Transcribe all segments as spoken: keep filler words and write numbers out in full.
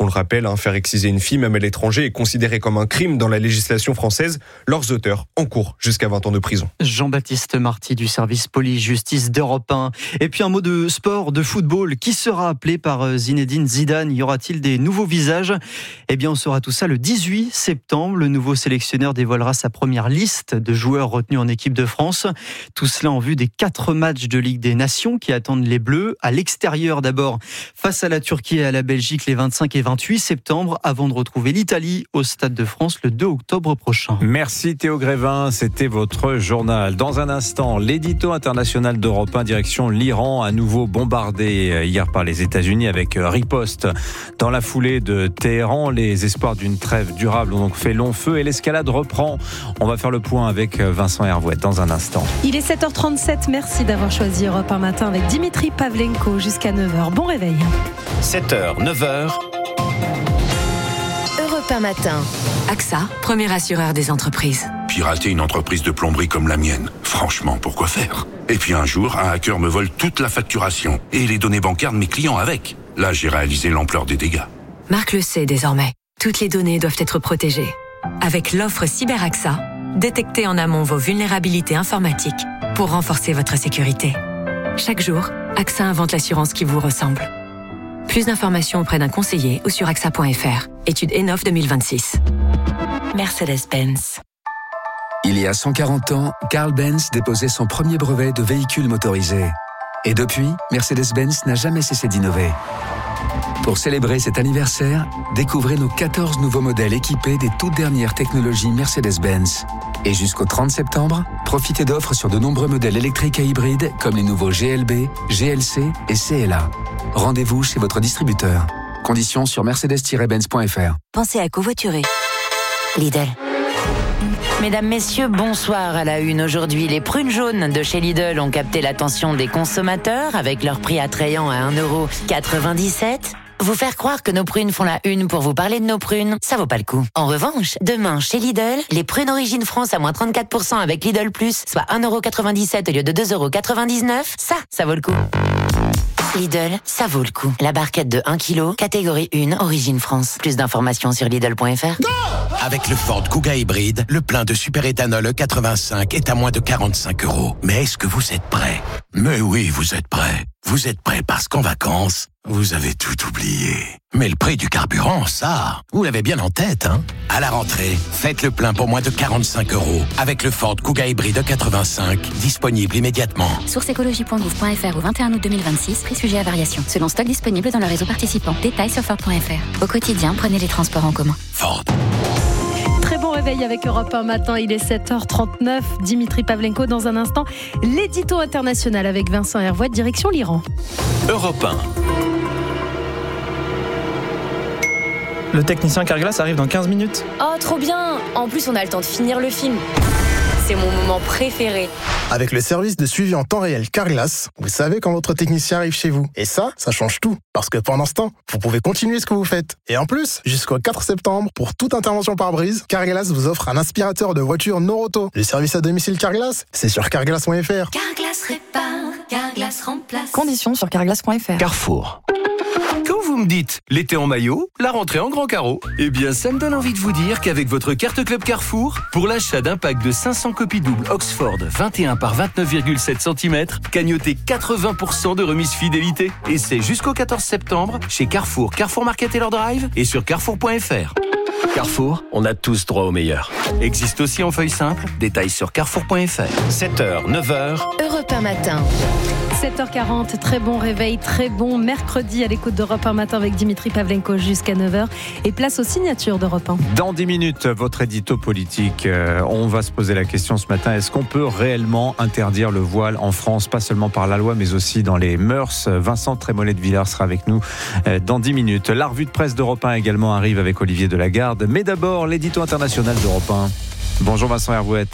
On le rappelle, hein, faire exciser une fille, même à l'étranger, est considéré comme un crime dans la législation française. Leurs auteurs encourent jusqu'à vingt ans de prison. Jean-Baptiste Marty du service police-justice d'Europe un. Et puis un mot de sport, de football. Qui sera appelé par Zinedine Zidane? Y aura-t-il des nouveaux visages? Eh bien, on saura tout ça le dix-huit septembre. Le nouveau sélectionneur dévoilera sa première liste de joueurs retenus en équipe de France. Tout cela en vue des quatre matchs de Ligue des Nations qui attendent les Bleus. À l'extérieur d'abord, face à la Turquie et à la Belgique les vingt-cinq et vingt-huit septembre, avant de retrouver l'Italie au Stade de France le deux octobre prochain. Merci Théo Grévin, c'était votre journal. Dans un instant, l'édito international d'Europe un, direction l'Iran, à nouveau bombardé hier par les États-Unis avec riposte. Dans la foulée de Téhéran, les espoirs d'une trêve durable ont donc fait long feu et l'escalade reprend. On va faire le point avec Vincent Hervouet dans un instant. Il est sept heures trente-sept, merci d'avoir choisi Europe un matin avec Dimitri Pavlenko jusqu'à neuf heures. Bon réveil. sept heures, neuf heures. Europe un matin. A X A, premier assureur des entreprises. Pirater une entreprise de plomberie comme la mienne, franchement, pourquoi faire? Et puis un jour, un hacker me vole toute la facturation et les données bancaires de mes clients avec. Là, j'ai réalisé l'ampleur des dégâts. Marc le sait désormais. Toutes les données doivent être protégées. Avec l'offre Cyber A X A, détectez en amont vos vulnérabilités informatiques pour renforcer votre sécurité. Chaque jour, A X A invente l'assurance qui vous ressemble. Plus d'informations auprès d'un conseiller ou sur A X A point F R. Étude Enof deux mille vingt-six. Mercedes-Benz. Il y a cent quarante ans, Carl Benz déposait son premier brevet de véhicule motorisé. Et depuis, Mercedes-Benz n'a jamais cessé d'innover. Pour célébrer cet anniversaire, découvrez nos quatorze nouveaux modèles équipés des toutes dernières technologies Mercedes-Benz. Et jusqu'au trente septembre, profitez d'offres sur de nombreux modèles électriques et hybrides comme les nouveaux G L B, G L C et C L A. Rendez-vous chez votre distributeur. Conditions sur mercedes tiret benz point F R. Pensez à covoiturer. Lidl. Mesdames, messieurs, bonsoir à la une. Aujourd'hui, les prunes jaunes de chez Lidl ont capté l'attention des consommateurs avec leur prix attrayant à un euro quatre-vingt-dix-sept. Vous faire croire que nos prunes font la une pour vous parler de nos prunes, ça vaut pas le coup. En revanche, demain, chez Lidl, les prunes Origine France à moins trente-quatre pour cent avec Lidl Plus, soit un euro quatre-vingt-dix-sept au lieu de deux euros quatre-vingt-dix-neuf, ça, ça vaut le coup. Lidl, ça vaut le coup. La barquette de un kilo, catégorie un, Origine France. Plus d'informations sur Lidl point F R. Avec le Ford Kuga hybride, le plein de superéthanol E quatre-vingt-cinq est à moins de quarante-cinq euros. Mais est-ce que vous êtes prêts? Mais oui, vous êtes prêts. Vous êtes prêts parce qu'en vacances, vous avez tout oublié. Mais le prix du carburant, ça, vous l'avez bien en tête, hein? À la rentrée, faites le plein pour moins de quarante-cinq euros avec le Ford Kuga hybride E quatre-vingt-cinq, disponible immédiatement. Source écologie point gouv point F R au vingt et un août deux mille vingt-six, prix sujet à variation. Selon stock disponible dans le réseau participant. Détails sur Ford point F R. Au quotidien, prenez les transports en commun. Ford. Très bon réveil avec Europe un matin, il est sept heures trente-neuf. Dimitri Pavlenko dans un instant. L'édito international avec Vincent Hervouet, direction l'Iran. Europe un. Le technicien Carglass arrive dans quinze minutes. Oh, trop bien! En plus, on a le temps de finir le film. C'est mon moment préféré. Avec le service de suivi en temps réel Carglass, vous savez quand votre technicien arrive chez vous. Et ça, ça change tout. Parce que pendant ce temps, vous pouvez continuer ce que vous faites. Et en plus, jusqu'au quatre septembre, pour toute intervention par brise, Carglass vous offre un aspirateur de voiture Noroto. Le service à domicile Carglass, c'est sur carglass point F R. Carglass répare, Carglass remplace. Conditions sur carglass point F R. Carrefour. Quand vous me dites l'été en maillot, la rentrée en grand carreau, eh bien ça me donne envie de vous dire qu'avec votre carte Club Carrefour, pour l'achat d'un pack de cinq cents copies doubles Oxford vingt et un par vingt-neuf virgule sept centimètres, cagnotez quatre-vingts pour cent de remise fidélité. Et c'est jusqu'au quatorze septembre chez Carrefour, Carrefour Market et leur drive et sur carrefour point F R. Carrefour, on a tous droit au meilleur. Existe aussi en feuille simple, détails sur carrefour point F R. sept heures, neuf heures. Europe un matin. sept heures quarante, très bon réveil, très bon mercredi à l'écoute d'Europe un matin avec Dimitri Pavlenko jusqu'à neuf heures. Et place aux signatures d'Europe un. Dans dix minutes, votre édito politique. Euh, on va se poser la question ce matin, est-ce qu'on peut réellement interdire le voile en France, pas seulement par la loi, mais aussi dans les mœurs? Vincent Trémollet de Villars sera avec nous euh, dans dix minutes. La revue de presse d'Europe un également arrive avec Olivier Delagarde. Mais d'abord, l'édito international d'Europe un. Bonjour Vincent Hervouet.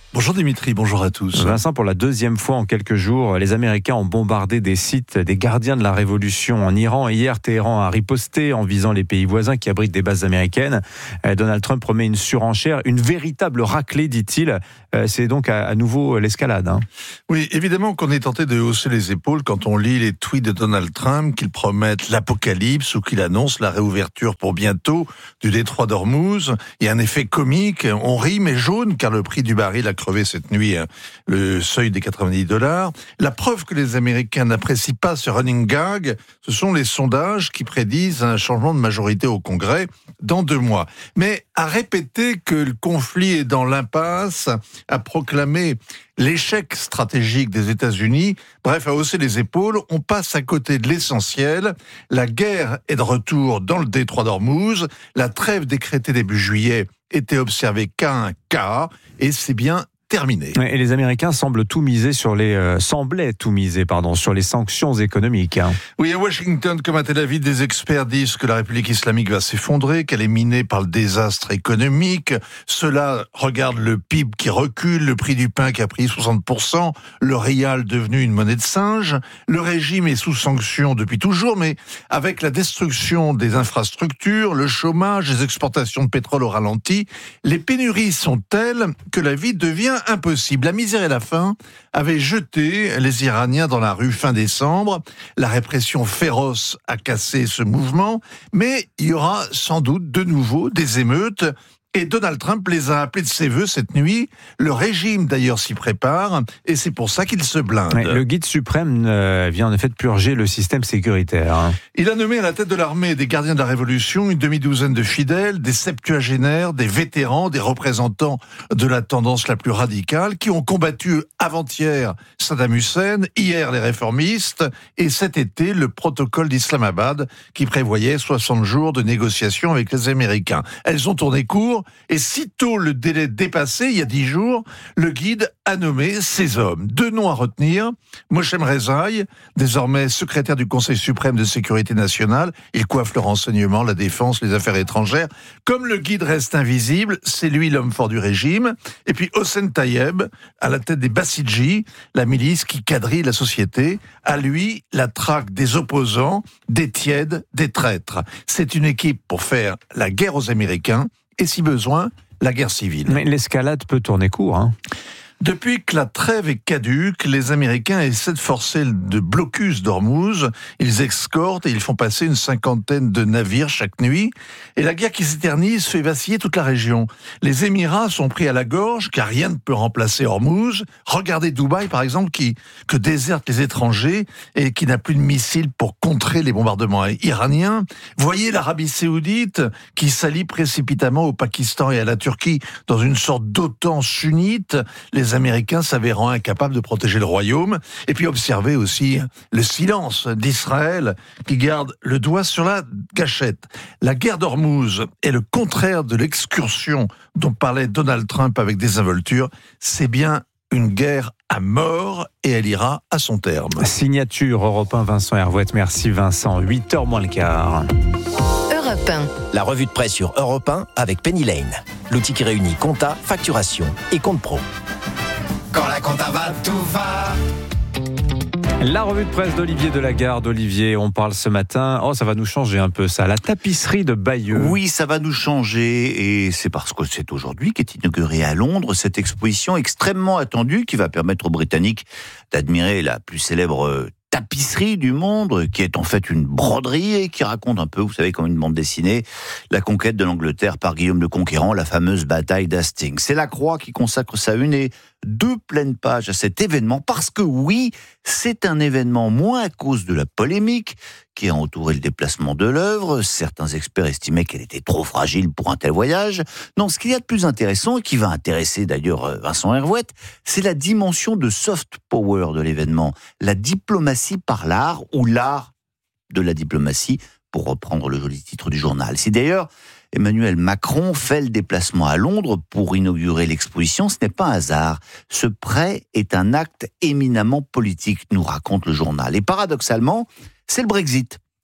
Bonjour Dimitri, bonjour à tous. Vincent, pour la deuxième fois en quelques jours, les Américains ont bombardé des sites des gardiens de la révolution en Iran. Hier, Téhéran a riposté en visant les pays voisins qui abritent des bases américaines. Donald Trump promet une surenchère, une véritable raclée, dit-il. C'est donc à nouveau l'escalade. Hein. Oui, évidemment qu'on est tenté de hausser les épaules quand on lit les tweets de Donald Trump, qu'il promette l'apocalypse ou qu'il annonce la réouverture pour bientôt du détroit d'Ormuz. Il y a un effet comique, on rit mais jaune car le prix du baril a crevé cette nuit le seuil des quatre-vingt-dix dollars. La preuve que les Américains n'apprécient pas ce running gag, ce sont les sondages qui prédisent un changement de majorité au Congrès dans deux mois. Mais à répéter que le conflit est dans l'impasse, à proclamer l'échec stratégique des États-Unis, bref, à hausser les épaules, on passe à côté de l'essentiel. La guerre est de retour dans le détroit d'Ormuz. La trêve décrétée début juillet était observée qu'à un cas, et c'est bien terminé. Et les Américains semblent tout miser sur les euh, semblaient tout miser pardon sur les sanctions économiques. Hein. Oui, à Washington comme à Tel Aviv, des experts disent que la République islamique va s'effondrer, qu'elle est minée par le désastre économique. Cela regarde le P I B qui recule, le prix du pain qui a pris soixante pour cent, le rial devenu une monnaie de singe. Le régime est sous sanction depuis toujours, mais avec la destruction des infrastructures, le chômage, les exportations de pétrole au ralenti, les pénuries sont telles que la vie devient impossible. La misère et la faim avaient jeté les Iraniens dans la rue fin décembre. La répression féroce a cassé ce mouvement, mais il y aura sans doute de nouveau des émeutes. Et Donald Trump les a appelés de ses voeux cette nuit. Le régime, d'ailleurs, s'y prépare, et c'est pour ça qu'il se blinde. Ouais, le guide suprême euh, vient en effet de purger le système sécuritaire. Hein. Il a nommé à la tête de l'armée des gardiens de la Révolution une demi-douzaine de fidèles, des septuagénaires, des vétérans, des représentants de la tendance la plus radicale, qui ont combattu avant-hier Saddam Hussein, hier les réformistes, et cet été le protocole d'Islamabad, qui prévoyait soixante jours de négociations avec les Américains. Elles ont tourné court, et sitôt le délai dépassé, il y a dix jours, le guide a nommé ces hommes. Deux noms à retenir, Moshem Rezaï, désormais secrétaire du Conseil suprême de sécurité nationale, il coiffe le renseignement, la défense, les affaires étrangères. Comme le guide reste invisible, c'est lui l'homme fort du régime. Et puis Hossein Tayeb, à la tête des Bassidji, la milice qui quadrille la société, à lui la traque des opposants, des tièdes, des traîtres. C'est une équipe pour faire la guerre aux Américains, et si besoin, la guerre civile. Mais l'escalade peut tourner court, hein. Depuis que la trêve est caduque, les Américains essaient de forcer le blocus d'Ormuz. Ils escortent et ils font passer une cinquantaine de navires chaque nuit. Et la guerre qui s'éternise fait vaciller toute la région. Les Émirats sont pris à la gorge car rien ne peut remplacer Ormuz. Regardez Dubaï, par exemple, qui que désertent les étrangers et qui n'a plus de missiles pour contrer les bombardements iraniens. Voyez l'Arabie Saoudite qui s'allie précipitamment au Pakistan et à la Turquie dans une sorte d'OTAN sunnite. Les Les Américains s'avérant incapables de protéger le royaume. Et puis observez aussi le silence d'Israël qui garde le doigt sur la gâchette. La guerre d'Ormuz est le contraire de l'excursion dont parlait Donald Trump avec désinvolture. C'est bien une guerre à mort et elle ira à son terme. Signature Europe un, Vincent Hervouette. Merci Vincent. huit heures moins le quart. Europe un. La revue de presse sur Europe un avec Penny Lane. L'outil qui réunit compta, facturation et compte pro. Quand la compta va, tout va. La revue de presse d'Olivier Delagarde. Olivier, on parle ce matin, oh ça va nous changer un peu ça, la tapisserie de Bayeux. Oui, ça va nous changer et c'est parce que c'est aujourd'hui qu'est inaugurée à Londres cette exposition extrêmement attendue qui va permettre aux Britanniques d'admirer la plus célèbre tapisserie du monde, qui est en fait une broderie et qui raconte un peu, vous savez, comme une bande dessinée, la conquête de l'Angleterre par Guillaume le Conquérant, la fameuse bataille d'Hastings. C'est la Croix qui consacre sa une et deux pleines pages à cet événement, parce que oui, c'est un événement moins à cause de la polémique qui a entouré le déplacement de l'œuvre. Certains experts estimaient qu'elle était trop fragile pour un tel voyage. Non, ce qu'il y a de plus intéressant, et qui va intéresser d'ailleurs Vincent Hervouette, c'est la dimension de soft power de l'événement, la diplomatie par l'art, ou l'art de la diplomatie, pour reprendre le joli titre du journal. Si d'ailleurs Emmanuel Macron fait le déplacement à Londres pour inaugurer l'exposition, ce n'est pas un hasard. Ce prêt est un acte éminemment politique, nous raconte le journal. Et paradoxalement, c'est le Brexit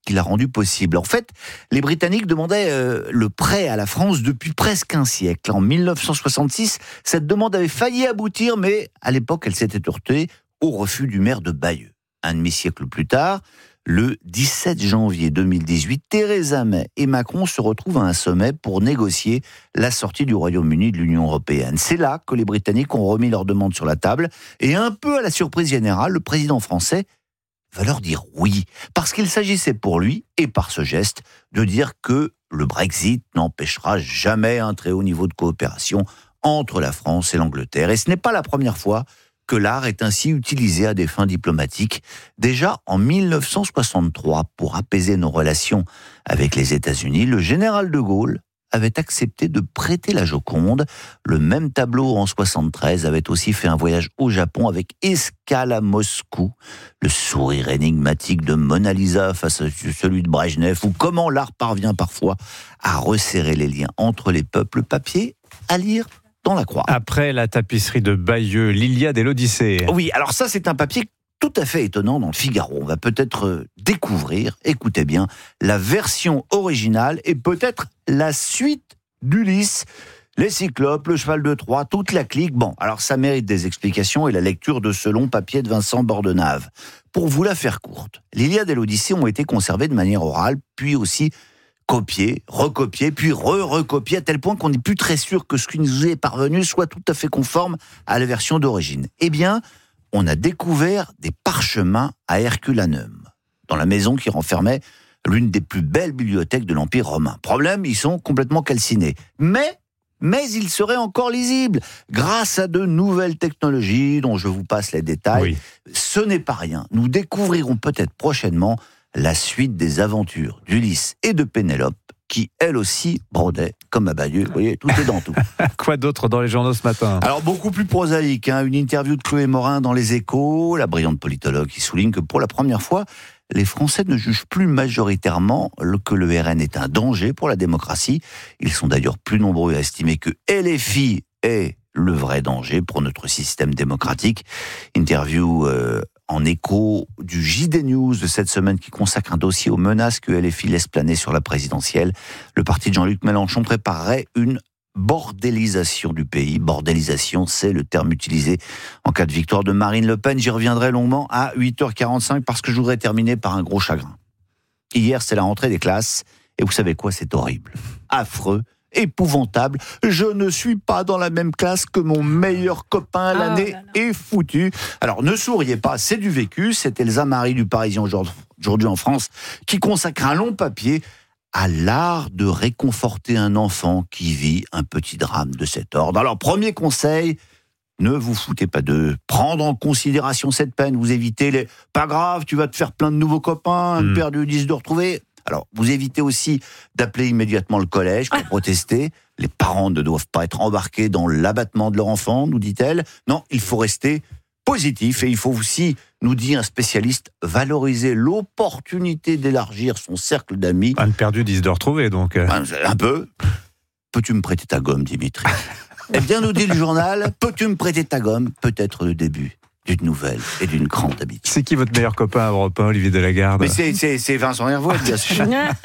qui l'a rendu possible. En fait, les Britanniques demandaient euh, le prêt à la France depuis presque un siècle. En mille neuf cent soixante-six, cette demande avait failli aboutir, mais à l'époque, elle s'était heurtée au refus du maire de Bayeux. Un demi-siècle plus tard, le dix-sept janvier deux mille dix-huit, Theresa May et Macron se retrouvent à un sommet pour négocier la sortie du Royaume-Uni de l'Union européenne. C'est là que les Britanniques ont remis leur demande sur la table et un peu à la surprise générale, le président français va leur dire oui, parce qu'il s'agissait pour lui, et par ce geste, de dire que le Brexit n'empêchera jamais un très haut niveau de coopération entre la France et l'Angleterre. Et ce n'est pas la première fois que l'art est ainsi utilisé à des fins diplomatiques. Déjà en mille neuf cent soixante-trois, pour apaiser nos relations avec les États-Unis, le général de Gaulle avait accepté de prêter la Joconde. Le même tableau en soixante-treize avait aussi fait un voyage au Japon avec escale à Moscou. Le sourire énigmatique de Mona Lisa face à celui de Brejnev, ou comment l'art parvient parfois à resserrer les liens entre les peuples. Papier à lire dans la croix. Après la tapisserie de Bayeux, l'Iliade et l'Odyssée. Oui, alors ça c'est un papier tout à fait étonnant dans le Figaro. On va peut-être découvrir, écoutez bien, la version originale et peut-être la suite d'Ulysse. Les Cyclopes, le cheval de Troie, toute la clique. Bon, alors ça mérite des explications et la lecture de ce long papier de Vincent Bordenave. Pour vous la faire courte, l'Iliade et l'Odyssée ont été conservées de manière orale, puis aussi copiées, recopiées, puis re-recopiées, à tel point qu'on n'est plus très sûr que ce qui nous est parvenu soit tout à fait conforme à la version d'origine. Eh bien, on a découvert des parchemins à Herculanum, dans la maison qui renfermait l'une des plus belles bibliothèques de l'Empire romain. Problème, ils sont complètement calcinés. Mais, mais ils seraient encore lisibles, grâce à de nouvelles technologies dont je vous passe les détails. Oui. Ce n'est pas rien. Nous découvrirons peut-être prochainement la suite des aventures d'Ulysse et de Pénélope, qui, elle aussi, brodait comme à Bayeux. Vous voyez, tout est dans tout. Quoi d'autre dans les journaux ce matin ? Alors, beaucoup plus prosaïque, hein, une interview de Chloé Morin dans Les Échos, la brillante politologue qui souligne que pour la première fois, les Français ne jugent plus majoritairement que le R N est un danger pour la démocratie. Ils sont d'ailleurs plus nombreux à estimer que L F I est le vrai danger pour notre système démocratique. Interview euh, en écho du J D News de cette semaine qui consacre un dossier aux menaces que L F I laisse planer sur la présidentielle. Le parti de Jean-Luc Mélenchon préparerait une bordélisation du pays. Bordélisation, c'est le terme utilisé en cas de victoire de Marine Le Pen. J'y reviendrai longuement à huit heures quarante-cinq parce que je voudrais terminer par un gros chagrin. Hier, c'est la rentrée des classes et vous savez quoi, c'est horrible, affreux, épouvantable. Je ne suis pas dans la même classe que mon meilleur copain. Ah, l'année là là. Est foutue. Alors ne souriez pas, c'est du vécu. C'est Elsa Marie du Parisien aujourd'hui en France qui consacre un long papier à l'art de réconforter un enfant qui vit un petit drame de cet ordre. Alors premier conseil, ne vous foutez pas d'eux. Prendre en considération cette peine, vous évitez les « pas grave, tu vas te faire plein de nouveaux copains, mmh. perdu dix de retrouver ». Alors, vous évitez aussi d'appeler immédiatement le collège pour protester. Les parents ne doivent pas être embarqués dans l'abattement de leur enfant, nous dit-elle. Non, il faut rester positif et il faut aussi, nous dit un spécialiste, valoriser l'opportunité d'élargir son cercle d'amis. Un perdu, dix de retrouver, donc. Un peu. Peux-tu me prêter ta gomme, Dimitri ? Eh bien, nous dit le journal, peux-tu me prêter ta gomme ? Peut-être le début d'une nouvelle et d'une grande amitié. C'est qui votre meilleur copain à Europe un, Olivier Delagarde ? Mais c'est, c'est, c'est Vincent Hervouet, bien sûr. Il n'a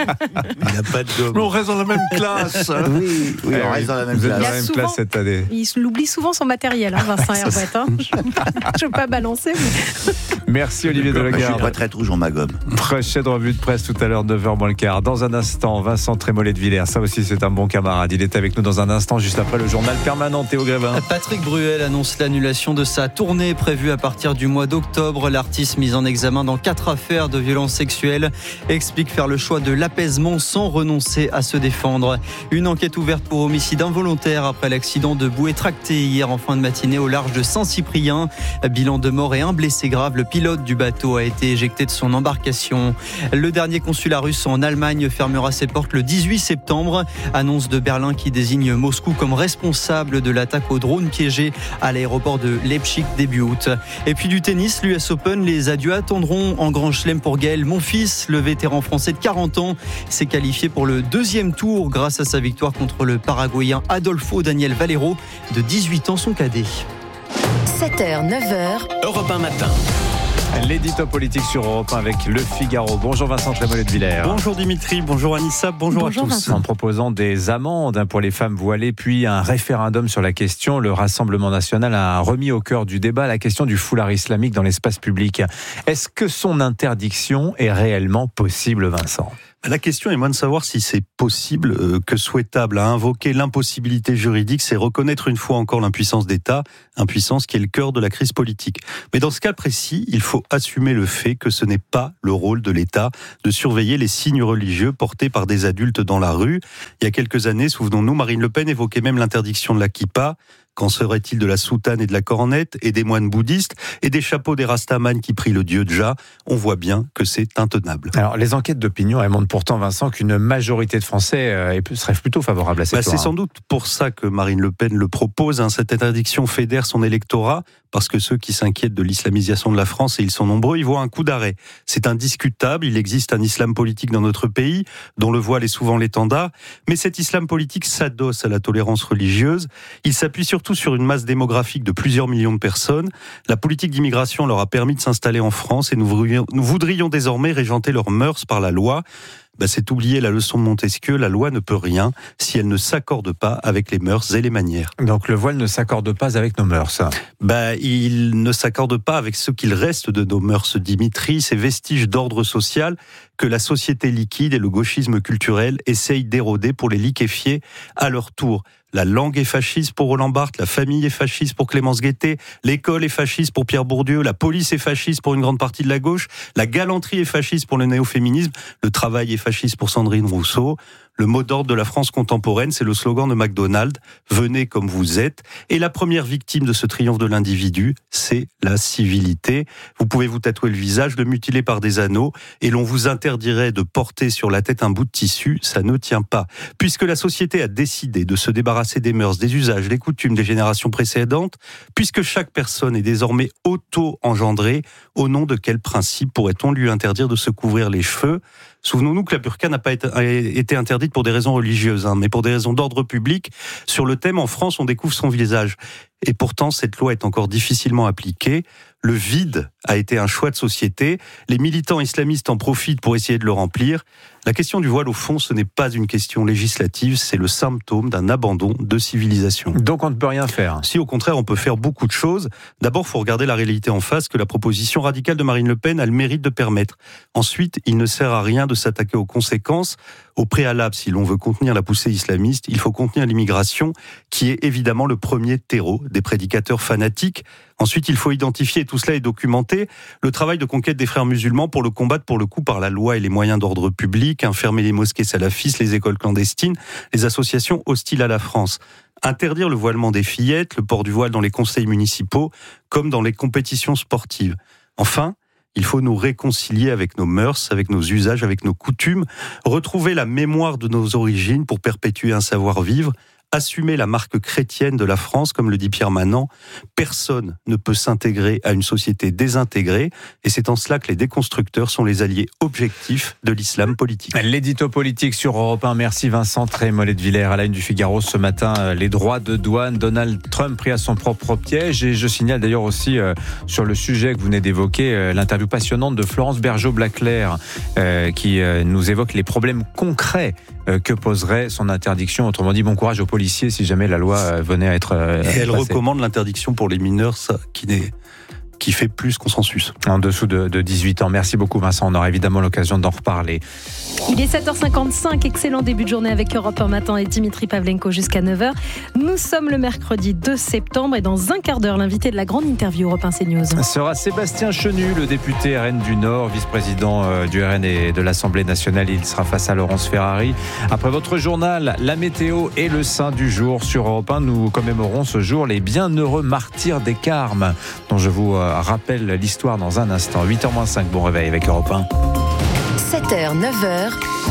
pas de gomme. Mais on reste dans la même classe. Oui, oui, on reste dans la même Vous classe. êtes dans la même souvent, classe cette année. Il oublie souvent son matériel, hein, Vincent Hervouet. Hein. Je ne veux pas balancer. Mais... Merci Olivier Delagarde. Je suis pas très toujours ma gomme. Prochaine revue de presse tout à l'heure, neuf heures moins le quart. Dans un instant, Vincent Trémollet de Villers. Ça aussi, c'est un bon camarade. Il est avec nous dans un instant, juste après le journal permanent. Théo Grévin. Patrick Bruel annonce l'annulation de sa tournée prévue à partir du mois d'octobre. L'artiste mis en examen dans quatre affaires de violences sexuelles explique faire le choix de l'apaisement sans renoncer à se défendre. Une enquête ouverte pour homicide involontaire après l'accident de bouée tractée hier en fin de matinée au large de Saint-Cyprien. Bilan de mort et un blessé grave. Le pilote du bateau a été éjecté de son embarcation. Le dernier consulat russe en Allemagne fermera ses portes le dix-huit septembre. Annonce de Berlin qui désigne Moscou comme responsable de l'attaque au drone piégé à l'aéroport de Leipzig début août. Et puis du tennis, l'U S Open, les adieux attendront en grand chelem pour Gaël Monfils. Le vétéran français de quarante ans s'est qualifié pour le deuxième tour grâce à sa victoire contre le Paraguayen Adolfo Daniel Valero de dix-huit ans, son cadet. sept heures, neuf heures, Europe un matin. L'édito politique sur Europe un avec Le Figaro. Bonjour Vincent Trémollet de Villers. Bonjour Dimitri, bonjour Anissa, bonjour, bonjour à tous. Vincent. En proposant des amendes pour les femmes voilées, puis un référendum sur la question, le Rassemblement national a remis au cœur du débat la question du foulard islamique dans l'espace public. Est-ce que son interdiction est réellement possible, Vincent ? La question est moins de savoir si c'est possible euh, que souhaitable. À invoquer l'impossibilité juridique, c'est reconnaître une fois encore l'impuissance d'État, impuissance qui est le cœur de la crise politique. Mais dans ce cas précis, il faut assumer le fait que ce n'est pas le rôle de l'État de surveiller les signes religieux portés par des adultes dans la rue. Il y a quelques années, souvenons-nous, Marine Le Pen évoquait même l'interdiction de la kippa. Qu'en serait-il de la soutane et de la cornette et des moines bouddhistes et des chapeaux des rastaman qui prient le dieu Jah? On voit bien que c'est intenable. Alors, les enquêtes d'opinion, elles montrent pourtant, Vincent, qu'une majorité de Français euh, serait plutôt favorable à cette bah, loi. C'est sans doute pour ça que Marine Le Pen le propose. Hein. Cette interdiction fédère son électorat parce que ceux qui s'inquiètent de l'islamisation de la France, et ils sont nombreux, ils voient un coup d'arrêt. C'est indiscutable, il existe un islam politique dans notre pays, dont le voile est souvent l'étendard, mais cet islam politique s'adosse à la tolérance religieuse. Il s'appuie surtout sur une masse démographique de plusieurs millions de personnes. La politique d'immigration leur a permis de s'installer en France et nous voudrions, nous voudrions désormais régenter leurs mœurs par la loi. Ben, c'est oublier la leçon de Montesquieu, la loi ne peut rien si elle ne s'accorde pas avec les mœurs et les manières. Donc le voile ne s'accorde pas avec nos mœurs. Ben, il ne s'accorde pas avec ce qu'il reste de nos mœurs, Dimitri, ces vestiges d'ordre social que la société liquide et le gauchisme culturel essayent d'éroder pour les liquéfier à leur tour. La langue est fasciste pour Roland Barthes, la famille est fasciste pour Clémence Guettet, l'école est fasciste pour Pierre Bourdieu, la police est fasciste pour une grande partie de la gauche, la galanterie est fasciste pour le néo-féminisme, le travail est fasciste pour Sandrine Rousseau. Le mot d'ordre de la France contemporaine, c'est le slogan de McDonald's, « Venez comme vous êtes ». Et la première victime de ce triomphe de l'individu, c'est la civilité. Vous pouvez vous tatouer le visage, le mutiler par des anneaux, et l'on vous interdirait de porter sur la tête un bout de tissu, ça ne tient pas. Puisque la société a décidé de se débarrasser des mœurs, des usages, des coutumes des générations précédentes, puisque chaque personne est désormais auto-engendrée, au nom de quel principe pourrait-on lui interdire de se couvrir les cheveux ? Souvenons-nous que la burqa n'a pas été interdite pour des raisons religieuses, hein, mais pour des raisons d'ordre public. Sur le thème, en France, on découvre son visage. Et pourtant, cette loi est encore difficilement appliquée. Le vide a été un choix de société. Les militants islamistes en profitent pour essayer de le remplir. La question du voile, au fond, ce n'est pas une question législative, c'est le symptôme d'un abandon de civilisation. Donc on ne peut rien faire. Si, au contraire, on peut faire beaucoup de choses. D'abord, il faut regarder la réalité en face, que la proposition radicale de Marine Le Pen a le mérite de permettre. Ensuite, il ne sert à rien de s'attaquer aux conséquences. Au préalable, si l'on veut contenir la poussée islamiste, il faut contenir l'immigration, qui est évidemment le premier terreau des prédicateurs fanatiques. Ensuite, il faut identifier, et tout cela est documenté, le travail de conquête des frères musulmans pour le combattre pour le coup par la loi et les moyens d'ordre public, fermer les mosquées salafistes, les écoles clandestines, les associations hostiles à la France. Interdire le voilement des fillettes, le port du voile dans les conseils municipaux, comme dans les compétitions sportives. Enfin, il faut nous réconcilier avec nos mœurs, avec nos usages, avec nos coutumes, retrouver la mémoire de nos origines pour perpétuer un savoir-vivre, assumer la marque chrétienne de la France, comme le dit Pierre Manant. Personne ne peut s'intégrer à une société désintégrée, et c'est en cela que les déconstructeurs sont les alliés objectifs de l'islam politique. L'édito politique sur Europe un. Merci Vincent Trémollet de Villers. À la une du Figaro ce matin, les droits de douane, Donald Trump pris à son propre piège. Et je signale d'ailleurs aussi euh, sur le sujet que vous venez d'évoquer, euh, l'interview passionnante de Florence Bergeau-Blaclair euh, qui euh, nous évoque les problèmes concrets euh, que poserait son interdiction. Autrement dit, bon courage aux policiers si jamais la loi venait à être euh, Et elle passée. recommande l'interdiction pour les mineurs, ça qui n'est qui fait plus consensus. En dessous de, de dix-huit ans. Merci beaucoup Vincent, on aura évidemment l'occasion d'en reparler. Il est sept heures cinquante-cinq, excellent début de journée avec Europe un matin et Dimitri Pavlenko jusqu'à neuf heures. Nous sommes le mercredi deux septembre et dans un quart d'heure, l'invité de la grande interview Europe un CNews sera Sébastien Chenu, le député R N du Nord, vice-président du R N et de l'Assemblée nationale. Il sera face à Laurence Ferrari. Après votre journal, la météo et le saint du jour sur Europe un, nous commémorons ce jour les bienheureux martyrs des Carmes, dont je vous rappelle l'histoire dans un instant. huit heures moins cinq, bon réveil avec Europe un. sept heures, neuf heures.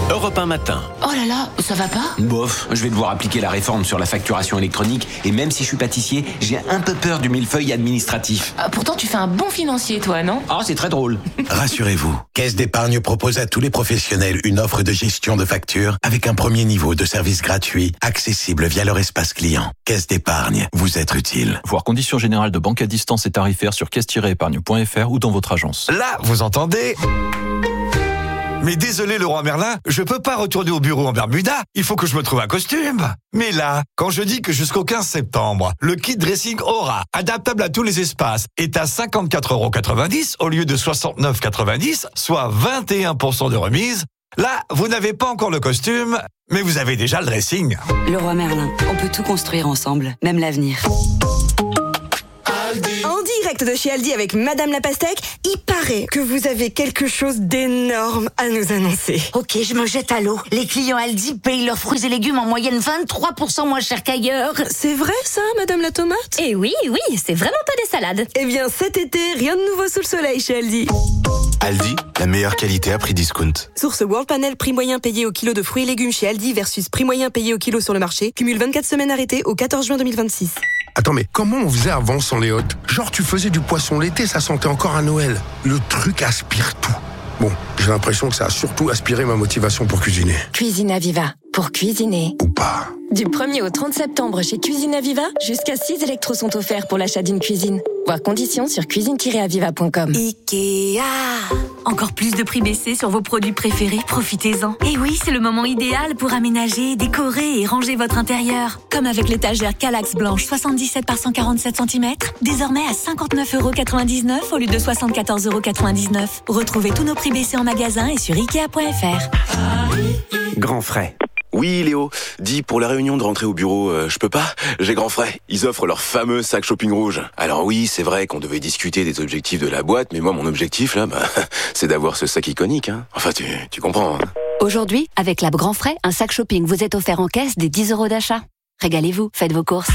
Europe un matin. Oh là là, ça va pas ? Bof, je vais devoir appliquer la réforme sur la facturation électronique et même si je suis pâtissier, j'ai un peu peur du millefeuille administratif. Ah, pourtant, tu fais un bon financier, toi, non ? Ah, c'est très drôle. Rassurez-vous, Caisse d'épargne propose à tous les professionnels une offre de gestion de factures avec un premier niveau de service gratuit, accessible via leur espace client. Caisse d'épargne, vous être utile. Voir conditions générales de banque à distance et tarifaires sur caisse tiret épargne point f r ou dans votre agence. Là, vous entendez ? Mais désolé Leroy Merlin, je peux pas retourner au bureau en Bermuda, il faut que je me trouve un costume. Mais là, quand je dis que jusqu'au quinze septembre, le kit dressing Aura, adaptable à tous les espaces, est à cinquante-quatre euros quatre-vingt-dix au lieu de soixante-neuf euros quatre-vingt-dix, soit vingt et un pour cent de remise, là, vous n'avez pas encore le costume, mais vous avez déjà le dressing. Leroy Merlin, on peut tout construire ensemble, même l'avenir. En direct de chez Aldi avec Madame la Pastèque, il paraît que vous avez quelque chose d'énorme à nous annoncer. Ok, je me jette à l'eau. Les clients Aldi payent leurs fruits et légumes en moyenne vingt-trois pour cent moins cher qu'ailleurs. C'est vrai ça, Madame la Tomate ? Eh oui, oui, c'est vraiment pas des salades. Eh bien cet été, rien de nouveau sous le soleil chez Aldi. Aldi, la meilleure qualité à prix discount. Source World Panel, prix moyen payé au kilo de fruits et légumes chez Aldi versus prix moyen payé au kilo sur le marché. Cumule vingt-quatre semaines arrêtées au quatorze juin deux mille vingt-six. Attends, mais comment on faisait avant sans les hôtes ? Genre, tu faisais du poisson l'été, ça sentait encore à Noël. Le truc aspire tout. Bon, j'ai l'impression que ça a surtout aspiré ma motivation pour cuisiner. Cuisine Aviva, pour cuisiner. Ou pas. Du premier au trente septembre chez Cuisine Aviva, jusqu'à six électros sont offerts pour l'achat d'une cuisine. Voir conditions sur cuisine tiret aviva point com. Ikea. Encore plus de prix baissés sur vos produits préférés, profitez-en. Et oui, c'est le moment idéal pour aménager, décorer et ranger votre intérieur. Comme avec l'étagère Kallax blanche soixante-dix-sept par cent quarante-sept centimètres, désormais à cinquante-neuf euros quatre-vingt-dix-neuf au lieu de soixante-quatorze euros quatre-vingt-dix-neuf. Retrouvez tous nos prix baissés en magasin et sur ikea point f r. Grand frais. Oui, Léo, dis pour la réunion de rentrée au bureau, euh, je peux pas, j'ai grand frais. Ils offrent leur fameux sac shopping rouge. Alors oui, c'est vrai qu'on devait discuter des objectifs de la boîte, mais moi, mon objectif, là, bah, c'est d'avoir ce sac iconique. Hein. Enfin, tu, tu comprends. Hein. Aujourd'hui, avec la Grand Frais, un sac shopping vous est offert en caisse des dix euros d'achat. Régalez-vous, faites vos courses.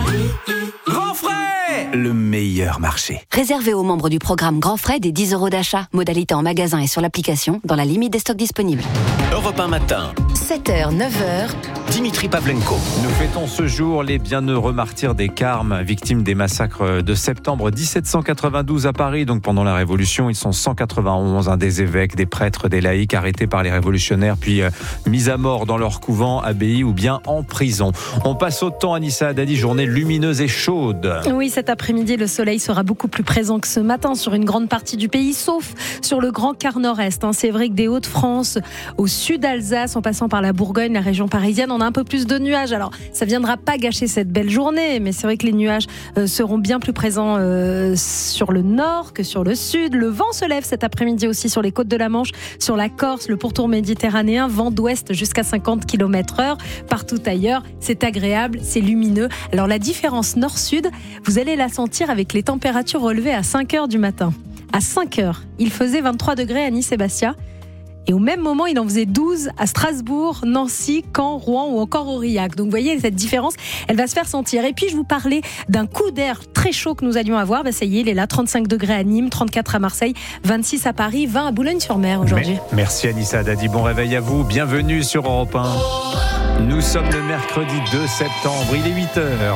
Grand frais, le meilleur marché. Réservé aux membres du programme Grand Frais des dix euros d'achat. Modalité en magasin et sur l'application, dans la limite des stocks disponibles. Europe un matin. sept heures, neuf heures. Dimitri Pavlenko. Nous fêtons ce jour les bienheureux martyrs des Carmes, victimes des massacres de septembre dix-sept cent quatre-vingt-douze à Paris. Donc pendant la Révolution, ils sont cent quatre-vingt-onze, hein, des évêques, des prêtres, des laïcs arrêtés par les révolutionnaires, puis euh, mis à mort dans leur couvent, abbayes ou bien en prison. On passe au temps, Anissa Haddadi, journée lumineuse et chaude. Oui, cet après-midi, le soleil sera beaucoup plus présent que ce matin sur une grande partie du pays, sauf sur le grand quart nord-est. C'est vrai que des Hauts-de-France au sud d'Alsace, en passant par la Bourgogne, la région parisienne, on a un peu plus de nuages. Alors, ça ne viendra pas gâcher cette belle journée, mais c'est vrai que les nuages euh, seront bien plus présents euh, sur le nord que sur le sud. Le vent se lève cet après-midi aussi sur les côtes de la Manche, sur la Corse, le pourtour méditerranéen, vent d'ouest jusqu'à cinquante kilomètres heure. Partout ailleurs, c'est agréable, c'est lumineux. Alors, la différence nord-sud, vous allez la sentir avec les températures relevées à cinq heures du matin. À cinq heures, il faisait vingt-trois degrés à Nice et Bastia. Et au même moment, il en faisait douze à Strasbourg, Nancy, Caen, Rouen ou encore Aurillac. Donc vous voyez, cette différence, elle va se faire sentir. Et puis je vous parlais d'un coup d'air très chaud que nous allions avoir. Ben, ça y est, il est là, trente-cinq degrés à Nîmes, trente-quatre à Marseille, vingt-six à Paris, vingt à Boulogne-sur-Mer aujourd'hui. Mais, merci Anissa Haddadi, bon réveil à vous, bienvenue sur Europe un. Nous sommes le mercredi deux septembre, il est huit heures.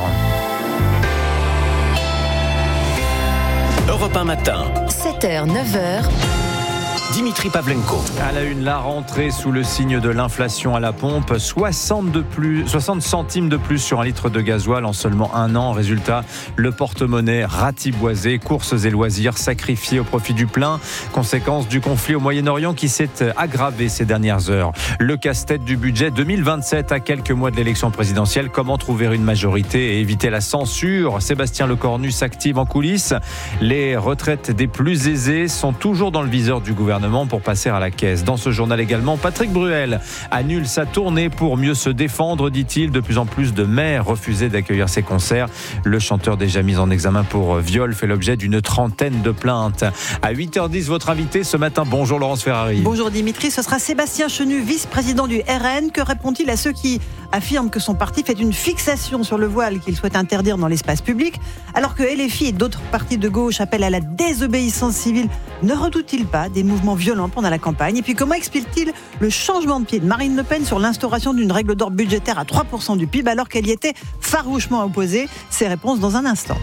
Europe un matin. sept heures, neuf heures. Dimitri Pavlenko. À la une, la rentrée sous le signe de l'inflation à la pompe. soixante, de plus, soixante centimes de plus sur un litre de gasoil en seulement un an. Résultat, le porte-monnaie ratiboisé, courses et loisirs sacrifiés au profit du plein. Conséquence du conflit au Moyen-Orient qui s'est aggravé ces dernières heures. Le casse-tête du budget deux mille vingt-sept à quelques mois de l'élection présidentielle. Comment trouver une majorité et éviter la censure ? Sébastien Lecornu s'active en coulisses. Les retraites des plus aisés sont toujours dans le viseur du gouvernement pour passer à la caisse. Dans ce journal également, Patrick Bruel annule sa tournée pour mieux se défendre, dit-il. De plus en plus de maires refusaient d'accueillir ses concerts. Le chanteur déjà mis en examen pour viol fait l'objet d'une trentaine de plaintes. À huit heures dix, votre invité ce matin. Bonjour Laurence Ferrari. Bonjour Dimitri, ce sera Sébastien Chenu, vice-président du R N. Que répond-il à ceux qui affirment que son parti fait une fixation sur le voile qu'il souhaite interdire dans l'espace public, alors que L F I et d'autres partis de gauche appellent à la désobéissance civile ne redoute-t-il pas des mouvements violents pendant la campagne ? Et puis comment explique-t-il le changement de pied de Marine Le Pen sur l'instauration d'une règle d'or budgétaire à trois pour cent du P I B alors qu'elle y était farouchement opposée ? Ces réponses dans un instant.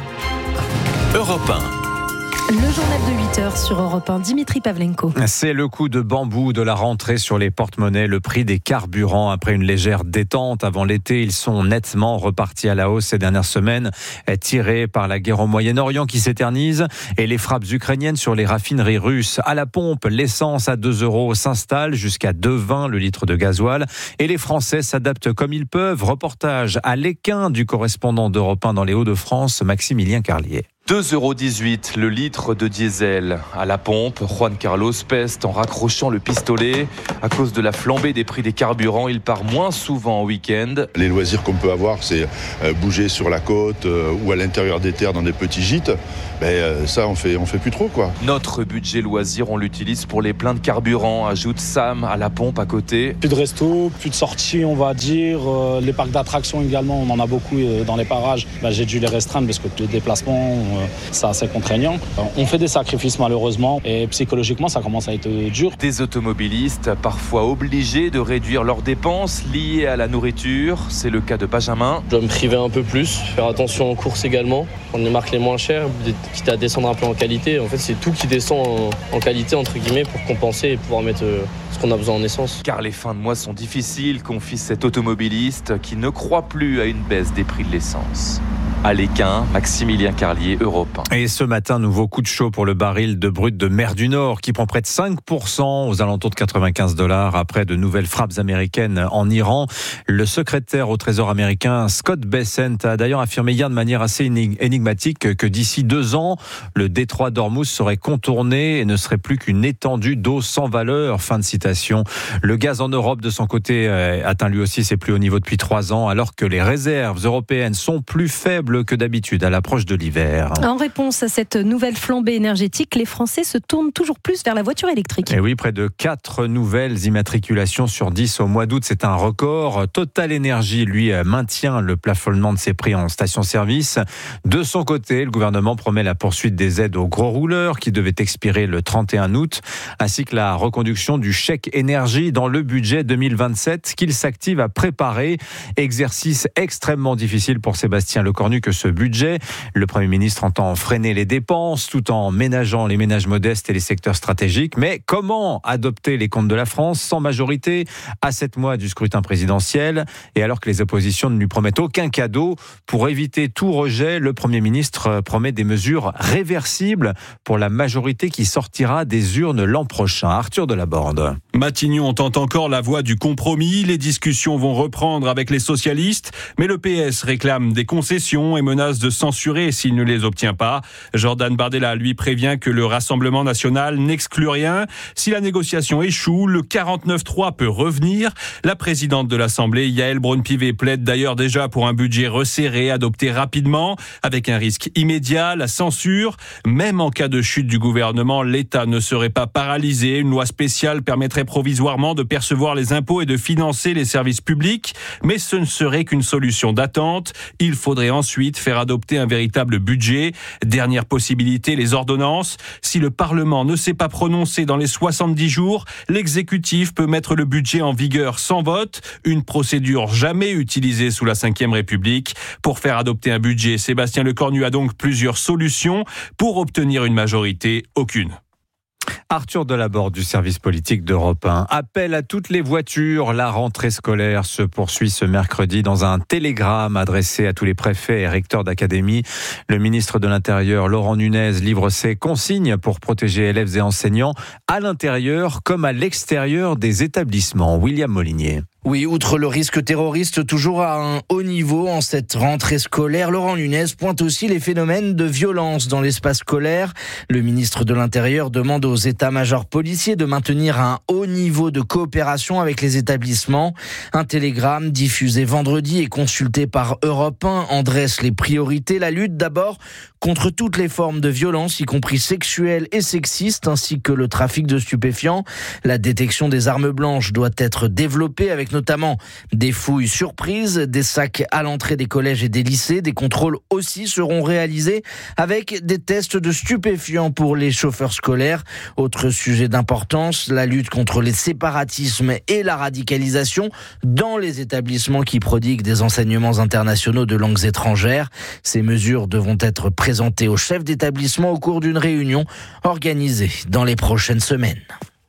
Europe un. Le journal de huit heures sur Europe un, Dimitri Pavlenko. C'est le coup de bambou de la rentrée sur les porte-monnaies. Le prix des carburants, après une légère détente avant l'été, ils sont nettement repartis à la hausse ces dernières semaines, tirés par la guerre au Moyen-Orient qui s'éternise et les frappes ukrainiennes sur les raffineries russes. À la pompe, l'essence à deux euros s'installe jusqu'à deux euros vingt le litre de gasoil et les Français s'adaptent comme ils peuvent. Reportage à l'Équin du correspondant d'Europe un dans les Hauts-de-France, Maximilien Carlier. deux euros dix-huit le litre de diesel. À la pompe, Juan Carlos peste en raccrochant le pistolet. À cause de la flambée des prix des carburants, il part moins souvent en week-end. Les loisirs qu'on peut avoir, c'est bouger sur la côte ou à l'intérieur des terres dans des petits gîtes. Ben, ça, on fait, on fait plus trop, quoi. Notre budget loisir, on l'utilise pour les pleins de carburant, ajoute Sam à la pompe à côté. Plus de resto, plus de sorties, on va dire. Les parcs d'attractions également, on en a beaucoup dans les parages. Ben, j'ai dû les restreindre parce que les déplacements, c'est assez contraignant. On fait des sacrifices malheureusement et psychologiquement ça commence à être dur. Des automobilistes parfois obligés de réduire leurs dépenses liées à la nourriture. C'est le cas de Benjamin. Je dois me priver un peu plus, faire attention aux courses également, prendre les marques les moins chères, quitte à descendre un peu en qualité. En fait c'est tout qui descend en, en qualité entre guillemets pour compenser et pouvoir mettre euh, ce qu'on a besoin en essence. Car les fins de mois sont difficiles, confie cet automobiliste qui ne croit plus à une baisse des prix de l'essence. À l'Équin, Maximilien Carlier, Europe un. Et ce matin, nouveau coup de chaud pour le baril de brut de mer du Nord qui prend près de cinq pour cent aux alentours de quatre-vingt-quinze dollars après de nouvelles frappes américaines en Iran. Le secrétaire au Trésor américain Scott Bessent a d'ailleurs affirmé hier de manière assez énigmatique que d'ici deux ans, le détroit d'Ormuz serait contourné et ne serait plus qu'une étendue d'eau sans valeur. Fin de citation. Le gaz en Europe, de son côté, atteint lui aussi ses plus hauts niveaux depuis trois ans alors que les réserves européennes sont plus faibles que d'habitude à l'approche de l'hiver. En réponse à cette nouvelle flambée énergétique, les Français se tournent toujours plus vers la voiture électrique. Et oui, près de quatre nouvelles immatriculations sur dix au mois d'août, c'est un record. Total Energy, lui, maintient le plafonnement de ses prix en station-service. De son côté, le gouvernement promet la poursuite des aides aux gros rouleurs qui devaient expirer le trente et un août, ainsi que la reconduction du chèque énergie dans le budget deux mille vingt-sept qu'il s'active à préparer. Exercice extrêmement difficile pour Sébastien Lecornu que ce budget. Le Premier ministre entend freiner les dépenses tout en ménageant les ménages modestes et les secteurs stratégiques. Mais comment adopter les comptes de la France sans majorité à sept mois du scrutin présidentiel et alors que les oppositions ne lui promettent aucun cadeau? Pour éviter tout rejet, le Premier ministre promet des mesures réversibles pour la majorité qui sortira des urnes l'an prochain. Arthur Delaborde. Matignon entend encore la voix du compromis. Les discussions vont reprendre avec les socialistes, mais le P S réclame des concessions et menace de censurer s'il ne les obtient pas. Jordan Bardella, lui, prévient que le Rassemblement national n'exclut rien. Si la négociation échoue, le quarante-neuf trois peut revenir. La présidente de l'Assemblée, Yaël Braun-Pivet, plaide d'ailleurs déjà pour un budget resserré, adopté rapidement, avec un risque immédiat, la censure. Même en cas de chute du gouvernement, l'État ne serait pas paralysé. Une loi spéciale permettrait provisoirement de percevoir les impôts et de financer les services publics. Mais ce ne serait qu'une solution d'attente. Il faudrait ensuite faire adopter un véritable budget. Dernière possibilité, les ordonnances. Si le Parlement ne s'est pas prononcé dans les soixante-dix jours, l'exécutif peut mettre le budget en vigueur sans vote, une procédure jamais utilisée sous la cinquième République. Pour faire adopter un budget, Sébastien Lecornu a donc plusieurs solutions. Pour obtenir une majorité, aucune. Arthur Delaborde du service politique d'Europe un. Appel à toutes les voitures. La rentrée scolaire se poursuit ce mercredi dans un télégramme adressé à tous les préfets et recteurs d'académie. Le ministre de l'Intérieur, Laurent Nunez, livre ses consignes pour protéger élèves et enseignants à l'intérieur comme à l'extérieur des établissements. William Molinier. Oui, outre le risque terroriste toujours à un haut niveau en cette rentrée scolaire, Laurent Nunez pointe aussi les phénomènes de violence dans l'espace scolaire. Le ministre de l'Intérieur demande aux états-majors policiers de maintenir un haut niveau de coopération avec les établissements. Un télégramme diffusé vendredi et consulté par Europe un en dresse les priorités. La lutte d'abord contre toutes les formes de violence, y compris sexuelles et sexistes, ainsi que le trafic de stupéfiants. La détection des armes blanches doit être développée avec notamment des fouilles surprises, des sacs à l'entrée des collèges et des lycées. Des contrôles aussi seront réalisés avec des tests de stupéfiants pour les chauffeurs scolaires. Autre sujet d'importance, la lutte contre les séparatismes et la radicalisation dans les établissements qui prodiguent des enseignements internationaux de langues étrangères. Ces mesures devront être présentées aux chefs d'établissement au cours d'une réunion organisée dans les prochaines semaines.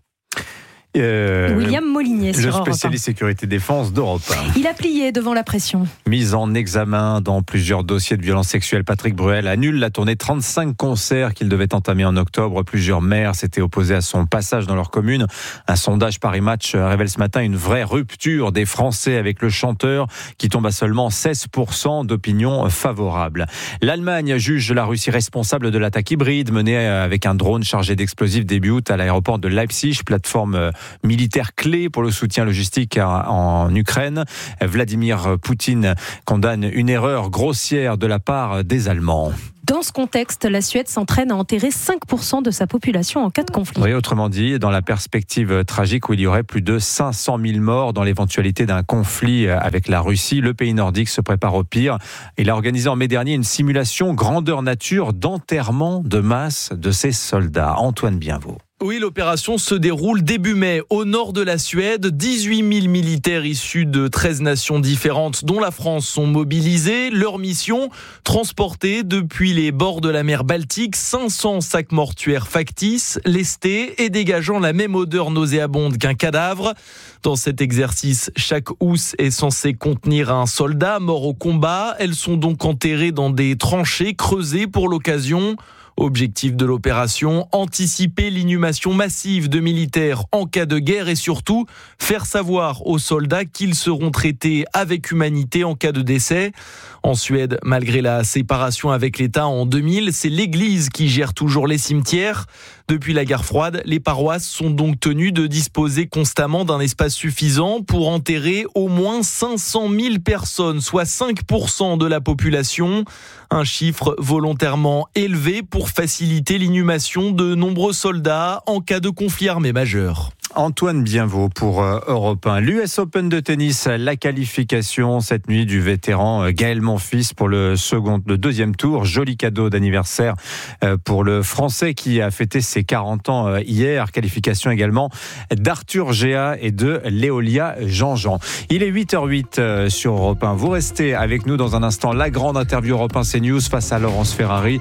Euh, William Molinier sur le Europe un. spécialiste sécurité défense d'Europe un. Il a plié devant la pression. Mise en examen dans plusieurs dossiers de violences sexuelles, Patrick Bruel annule la tournée trente-cinq concerts qu'il devait entamer en octobre. Plusieurs maires s'étaient opposés à son passage dans leur commune. Un sondage Paris Match révèle ce matin une vraie rupture des Français avec le chanteur qui tombe à seulement seize pour cent d'opinion favorable. L'Allemagne juge la Russie responsable de l'attaque hybride menée avec un drone chargé d'explosifs début août à l'aéroport de Leipzig, plateforme militaire clé pour le soutien logistique en Ukraine. Vladimir Poutine condamne une erreur grossière de la part des Allemands. Dans ce contexte, la Suède s'entraîne à enterrer cinq pour cent de sa population en cas de conflit. Oui, autrement dit, dans la perspective tragique où il y aurait plus de cinq cent mille morts dans l'éventualité d'un conflit avec la Russie, le pays nordique se prépare au pire. Il a organisé en mai dernier une simulation grandeur nature d'enterrement de masse de ses soldats. Antoine Bienvaux. Oui, l'opération se déroule début mai au nord de la Suède. dix-huit mille militaires issus de treize nations différentes, dont la France, sont mobilisés. Leur mission, transporter depuis les bords de la mer Baltique cinq cents sacs mortuaires factices, lestés et dégageant la même odeur nauséabonde qu'un cadavre. Dans cet exercice, chaque housse est censée contenir un soldat mort au combat. Elles sont donc enterrées dans des tranchées creusées pour l'occasion. Objectif de l'opération, anticiper l'inhumation massive de militaires en cas de guerre et surtout faire savoir aux soldats qu'ils seront traités avec humanité en cas de décès. En Suède, malgré la séparation avec l'État en deux mille, c'est l'Église qui gère toujours les cimetières. Depuis la guerre froide, les paroisses sont donc tenues de disposer constamment d'un espace suffisant pour enterrer au moins cinq cent mille personnes, soit cinq pour cent de la population. Un chiffre volontairement élevé pour faciliter l'inhumation de nombreux soldats en cas de conflit armé majeur. Antoine Bienvaux pour Europe un. L'U S Open de tennis, la qualification cette nuit du vétéran Gaël Monfils pour le second, le deuxième tour. Joli cadeau d'anniversaire pour le Français qui a fêté ses quarante ans hier. Qualification également d'Arthur Géa et de Léolia Jean-Jean. Il est huit heures huit sur Europe un. Vous restez avec nous dans un instant. La grande interview Europe un CNews face à Laurence Ferrari,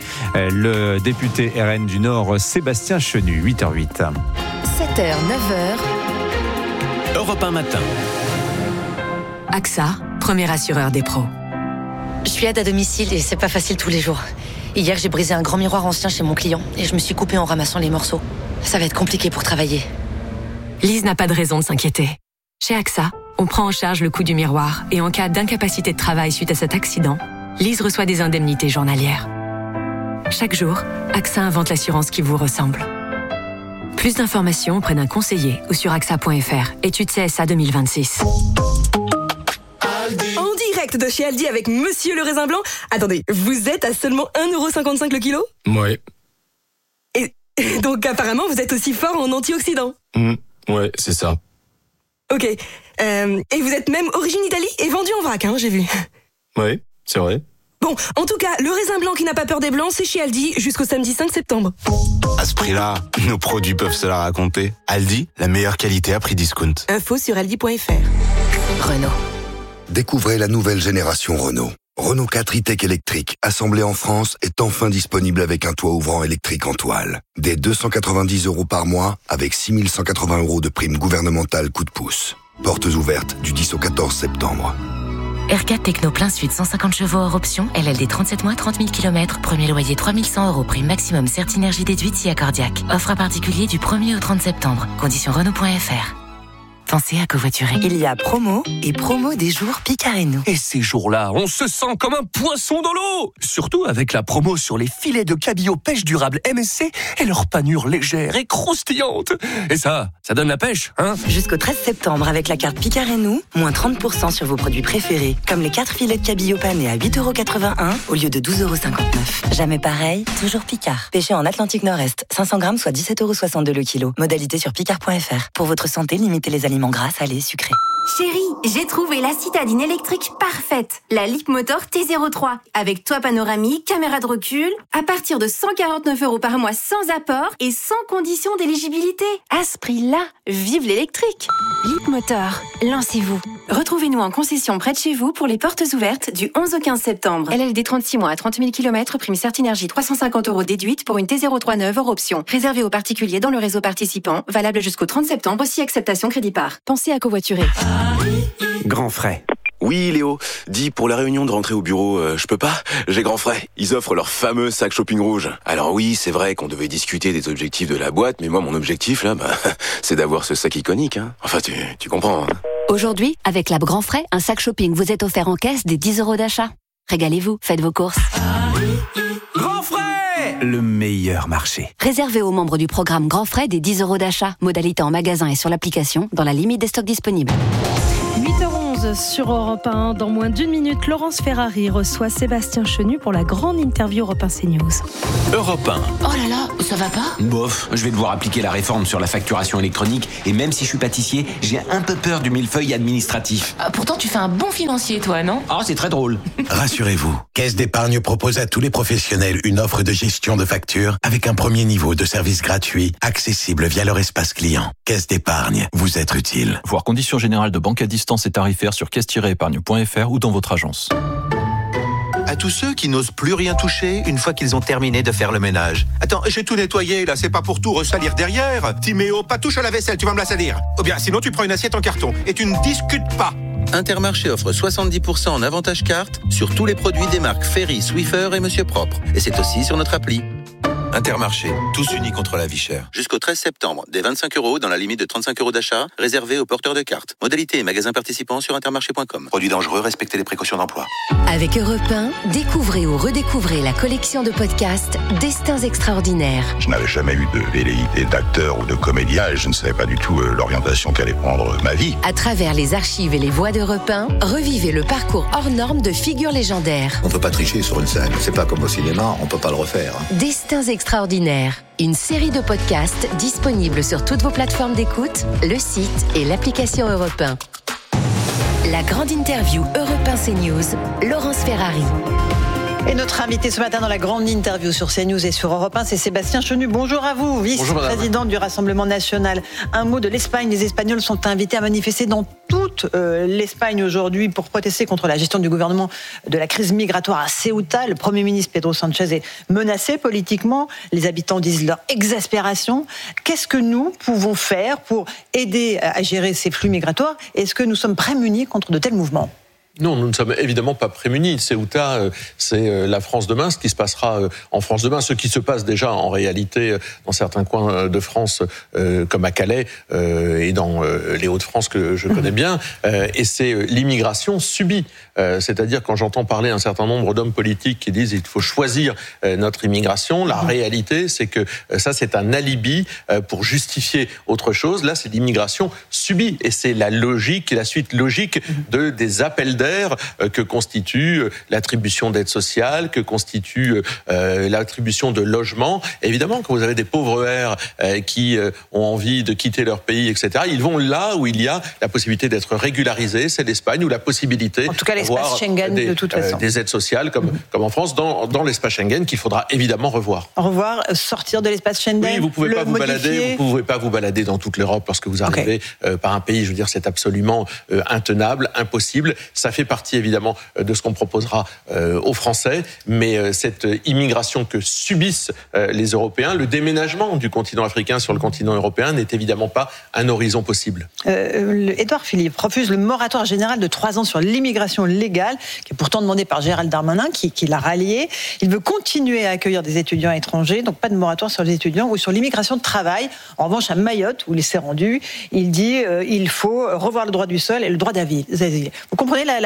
le député R N du Nord Sébastien Chenu. huit heures huit. sept heures, neuf heures. Europe un matin. A X A, premier assureur des pros. Je suis aide à domicile et c'est pas facile tous les jours. Hier, j'ai brisé un grand miroir ancien chez mon client et je me suis coupée en ramassant les morceaux. Ça va être compliqué pour travailler. Lise n'a pas de raison de s'inquiéter. Chez A X A, on prend en charge le coût du miroir et en cas d'incapacité de travail suite à cet accident, Lise reçoit des indemnités journalières. Chaque jour, A X A invente l'assurance qui vous ressemble. Plus d'informations auprès d'un conseiller ou sur A X A point F R. Étude C S A deux mille vingt-six. En direct de chez Aldi avec Monsieur le Raisin Blanc. Attendez, vous êtes à seulement un euro cinquante-cinq le kilo ? Ouais. Et donc apparemment, vous êtes aussi fort en antioxydants. Mmh, ouais, c'est ça. Ok. Euh, et vous êtes même origine Italie et vendu en vrac, hein, j'ai vu. Ouais, c'est vrai. Bon, en tout cas, le raisin blanc qui n'a pas peur des blancs, c'est chez Aldi jusqu'au samedi cinq septembre. À ce prix-là, nos produits peuvent se la raconter. Aldi, la meilleure qualité à prix discount. Info sur aldi point F R. Renault. Découvrez la nouvelle génération Renault. Renault quatre e-Tech électrique, assemblé en France, est enfin disponible avec un toit ouvrant électrique en toile. Dès deux cent quatre-vingt-dix euros par mois, avec six mille cent quatre-vingts euros de prime gouvernementale coup de pouce. Portes ouvertes du dix au quatorze septembre. R quatre Techno plein sud, cent cinquante chevaux hors option, L L D trente-sept mois, trente mille kilomètres, premier loyer trois mille cent euros, prime maximum Certinergie déduite si accordiaque. Offre à particulier du premier au trente septembre. Conditions Renault point F R. Pensez à covoiturer. Il y a promo et promo des jours Picarénou. Et ces jours-là, on se sent comme un poisson dans l'eau. Surtout avec la promo sur les filets de cabillaud pêche durable M S C et leur panure légère et croustillante. Et ça, ça donne la pêche, hein ? Jusqu'au treize septembre, avec la carte Picarénou, moins trente pour cent sur vos produits préférés, comme les quatre filets de cabillaud panés à huit euros quatre-vingt-un au lieu de douze euros cinquante-neuf. Jamais pareil, toujours Picard. Pêché en Atlantique Nord-Est, cinq cents grammes soit dix-sept euros soixante-deux le kilo. Modalité sur picard point F R. Pour votre santé, limitez les aliments gras, salés, sucrés. Chérie, j'ai trouvé la citadine électrique parfaite. La Leapmotor T zéro trois. Avec toit panoramique, caméra de recul. À partir de cent quarante-neuf euros par mois sans apport et sans condition d'éligibilité. À ce prix-là, vive l'électrique. Leapmotor, lancez-vous. Retrouvez-nous en concession près de chez vous pour les portes ouvertes du onze au quinze septembre. L L D trente-six mois à trente mille kilomètres, prime Certinergie trois cent cinquante euros déduite pour une T zéro trois neuve hors option. Réservé aux particuliers dans le réseau participant. Valable jusqu'au trente septembre, si acceptation crédit par. Pensez à covoiturer. Grand frais. Oui, Léo, dis, pour la réunion de rentrée au bureau, euh, je peux pas? J'ai grand frais. Ils offrent leur fameux sac shopping rouge. Alors oui, c'est vrai qu'on devait discuter des objectifs de la boîte, mais moi, mon objectif, là, bah, c'est d'avoir ce sac iconique, hein. Enfin, tu, tu comprends, hein. Aujourd'hui, avec la Grand Frais, un sac shopping vous est offert en caisse des dix euros d'achat. Régalez-vous, faites vos courses. Grand frais, le meilleur marché. Réservé aux membres du programme Grand Frais des dix euros d'achat. Modalité en magasin et sur l'application, dans la limite des stocks disponibles. huit heures onze sur Europe un. Dans moins d'une minute, Laurence Ferrari reçoit Sébastien Chenu pour la grande interview Europe un CNews. Europe un. Oh là là, ça va pas? Bof, je vais devoir appliquer la réforme sur la facturation électronique et même si je suis pâtissier, j'ai un peu peur du millefeuille administratif. Ah, pourtant, tu fais un bon financier, toi, non? Oh, c'est très drôle. Rassurez-vous, Caisse d'épargne propose à tous les professionnels une offre de gestion de factures avec un premier niveau de service gratuit, accessible via leur espace client. Caisse d'épargne, vous être utile. Voir conditions générales de banque à distance et tarifaires sur caisse tiret épargne point f r ou dans votre agence. À tous ceux qui n'osent plus rien toucher une fois qu'ils ont terminé de faire le ménage. Attends, j'ai tout nettoyé, là, c'est pas pour tout ressalir derrière. Timéo, pas touche à la vaisselle, tu vas me la salir. Ou bien, sinon tu prends une assiette en carton et tu ne discutes pas. Intermarché offre soixante-dix pour cent en avantage carte sur tous les produits des marques Ferry, Swiffer et Monsieur Propre. Et c'est aussi sur notre appli. Intermarché, tous unis contre la vie chère. Jusqu'au treize septembre, des vingt-cinq euros dans la limite de trente-cinq euros d'achat, réservés aux porteurs de cartes. Modalité et magasins participants sur intermarché point com. Produits dangereux, respectez les précautions d'emploi. Avec Europe un, découvrez ou redécouvrez la collection de podcasts Destins extraordinaires. Je n'avais jamais eu de velléité d'acteur ou de comédien et je ne savais pas du tout euh, l'orientation qu'allait prendre ma vie. À travers les archives et les voix d'Europe un, revivez le parcours hors norme de figures légendaires. On peut pas tricher sur une scène, c'est pas comme au cinéma, on peut pas le refaire. Destins extraordinaires, une série de podcasts disponibles sur toutes vos plateformes d'écoute, le site et l'application Europe un. La grande interview Europe un CNews, Laurence Ferrari. Et notre invité ce matin dans la grande interview sur CNews et sur Europe un, c'est Sébastien Chenu. Bonjour à vous, vice-président du Rassemblement national. Un mot de l'Espagne. Les Espagnols sont invités à manifester dans toute euh, l'Espagne aujourd'hui pour protester contre la gestion du gouvernement de la crise migratoire à Ceuta. Le Premier ministre Pedro Sánchez est menacé politiquement. Les habitants disent leur exaspération. Qu'est-ce que nous pouvons faire pour aider à gérer ces flux migratoires? Est-ce que nous sommes prémunis contre de tels mouvements? Non, nous ne sommes évidemment pas prémunis. Ceuta, c'est la France demain, ce qui se passera en France demain, ce qui se passe déjà en réalité dans certains coins de France, comme à Calais et dans les Hauts-de-France que je connais bien. Et c'est l'immigration subie. C'est-à-dire quand j'entends parler un certain nombre d'hommes politiques qui disent qu'il faut choisir notre immigration, la réalité, c'est que ça, c'est un alibi pour justifier autre chose. Là, c'est l'immigration subie. Et c'est la logique, la suite logique de, des appels d'air que constitue l'attribution d'aide sociale, que constitue euh, l'attribution de logements. Évidemment, quand vous avez des pauvres R euh, qui euh, ont envie de quitter leur pays, et cetera, ils vont là où il y a la possibilité d'être régularisés, c'est l'Espagne, ou la possibilité en tout cas, l'espace Schengen, des, de toute façon. Euh, des aides sociales, comme, mmh. comme en France, dans, dans l'espace Schengen, qu'il faudra évidemment revoir. Revoir, sortir de l'espace Schengen. Oui, vous pouvez pas vous modifier. balader, vous pouvez pas vous balader dans toute l'Europe lorsque vous arrivez okay. euh, par un pays. Je veux dire, c'est absolument euh, intenable, impossible. Ça fait partie évidemment de ce qu'on proposera euh, aux Français, mais euh, cette immigration que subissent euh, les Européens, le déménagement du continent africain sur le continent européen n'est évidemment pas un horizon possible. Euh, Édouard Philippe refuse le moratoire général de trois ans sur l'immigration légale, qui est pourtant demandé par Gérald Darmanin, qui, qui l'a rallié. Il veut continuer à accueillir des étudiants étrangers, donc pas de moratoire sur les étudiants ou sur l'immigration de travail. En revanche, à Mayotte, où il s'est rendu, il dit euh, il faut revoir le droit du sol et le droit d'asile. Vous comprenez la, la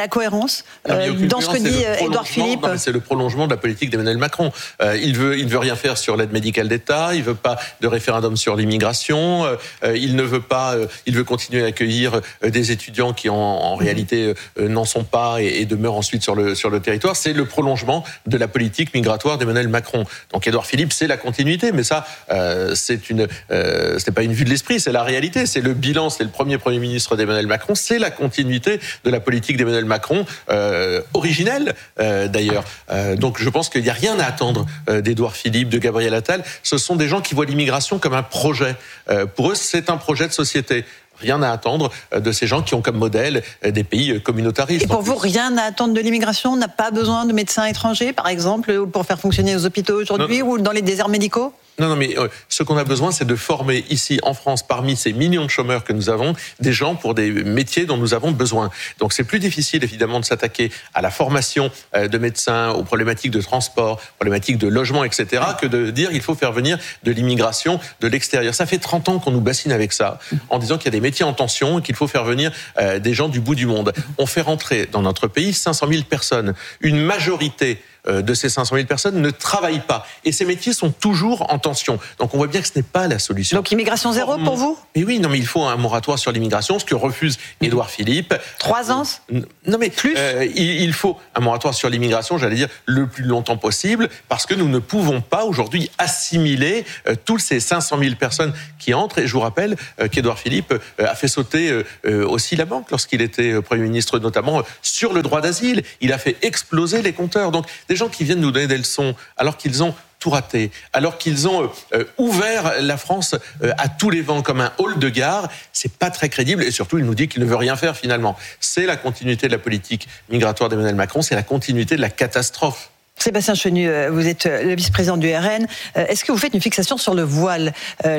la cohérence non, euh, dans ce que dit Édouard Philippe. Non, c'est le prolongement de la politique d'Emmanuel Macron. Euh, il veut, il ne veut rien faire sur l'aide médicale d'État, il ne veut pas de référendum sur l'immigration, euh, il ne veut pas, euh, il veut continuer à accueillir euh, des étudiants qui en, en réalité euh, n'en sont pas et, et demeurent ensuite sur le, sur le territoire. C'est le prolongement de la politique migratoire d'Emmanuel Macron. Donc Édouard Philippe, c'est la continuité, mais ça, euh, c'est une, euh, ce n'est pas une vue de l'esprit, c'est la réalité, c'est le bilan, c'est le premier Premier ministre d'Emmanuel Macron, c'est la continuité de la politique d'Emmanuel Macron, euh, originelle euh, d'ailleurs. Euh, donc je pense qu'il n'y a rien à attendre euh, d'Édouard Philippe, de Gabriel Attal. Ce sont des gens qui voient l'immigration comme un projet. Euh, pour eux, c'est un projet de société. Rien à attendre de ces gens qui ont comme modèle des pays communautaristes. Et pour vous, rien à attendre de l'immigration? On n'a pas besoin de médecins étrangers, par exemple, pour faire fonctionner les hôpitaux aujourd'hui ou dans les déserts médicaux? Non, non, mais euh, ce qu'on a besoin, c'est de former ici, en France, parmi ces millions de chômeurs que nous avons, des gens pour des métiers dont nous avons besoin. Donc c'est plus difficile, évidemment, de s'attaquer à la formation euh, de médecins, aux problématiques de transport, problématiques de logement, et cetera, que de dire qu'il faut faire venir de l'immigration de l'extérieur. Ça fait trente ans qu'on nous bassine avec ça, en disant qu'il y a des métiers en tension et qu'il faut faire venir euh, des gens du bout du monde. On fait rentrer dans notre pays cinq cent mille personnes. Une majorité de ces cinq cent mille personnes ne travaillent pas. Et ces métiers sont toujours en tension. Donc on voit bien que ce n'est pas la solution. Donc immigration zéro pour vous? Mais oui, non, mais il faut un moratoire sur l'immigration, ce que refuse Édouard Philippe. Trois ans? Non, mais plus. Euh, il, il faut un moratoire sur l'immigration, j'allais dire, le plus longtemps possible, parce que nous ne pouvons pas aujourd'hui assimiler euh, tous ces cinq cent mille personnes qui entrent. Et je vous rappelle euh, qu'Édouard Philippe euh, a fait sauter euh, euh, aussi la banque lorsqu'il était euh, Premier ministre, notamment euh, sur le droit d'asile. Il a fait exploser les compteurs. Donc, des gens qui viennent nous donner des leçons alors qu'ils ont tout raté, alors qu'ils ont euh, ouvert la France euh, à tous les vents comme un hall de gare, c'est pas très crédible et surtout il nous dit qu'il ne veut rien faire finalement. C'est la continuité de la politique migratoire d'Emmanuel Macron, c'est la continuité de la catastrophe. Sébastien Chenu, vous êtes le vice-président du R N. Est-ce que vous faites une fixation sur le voile?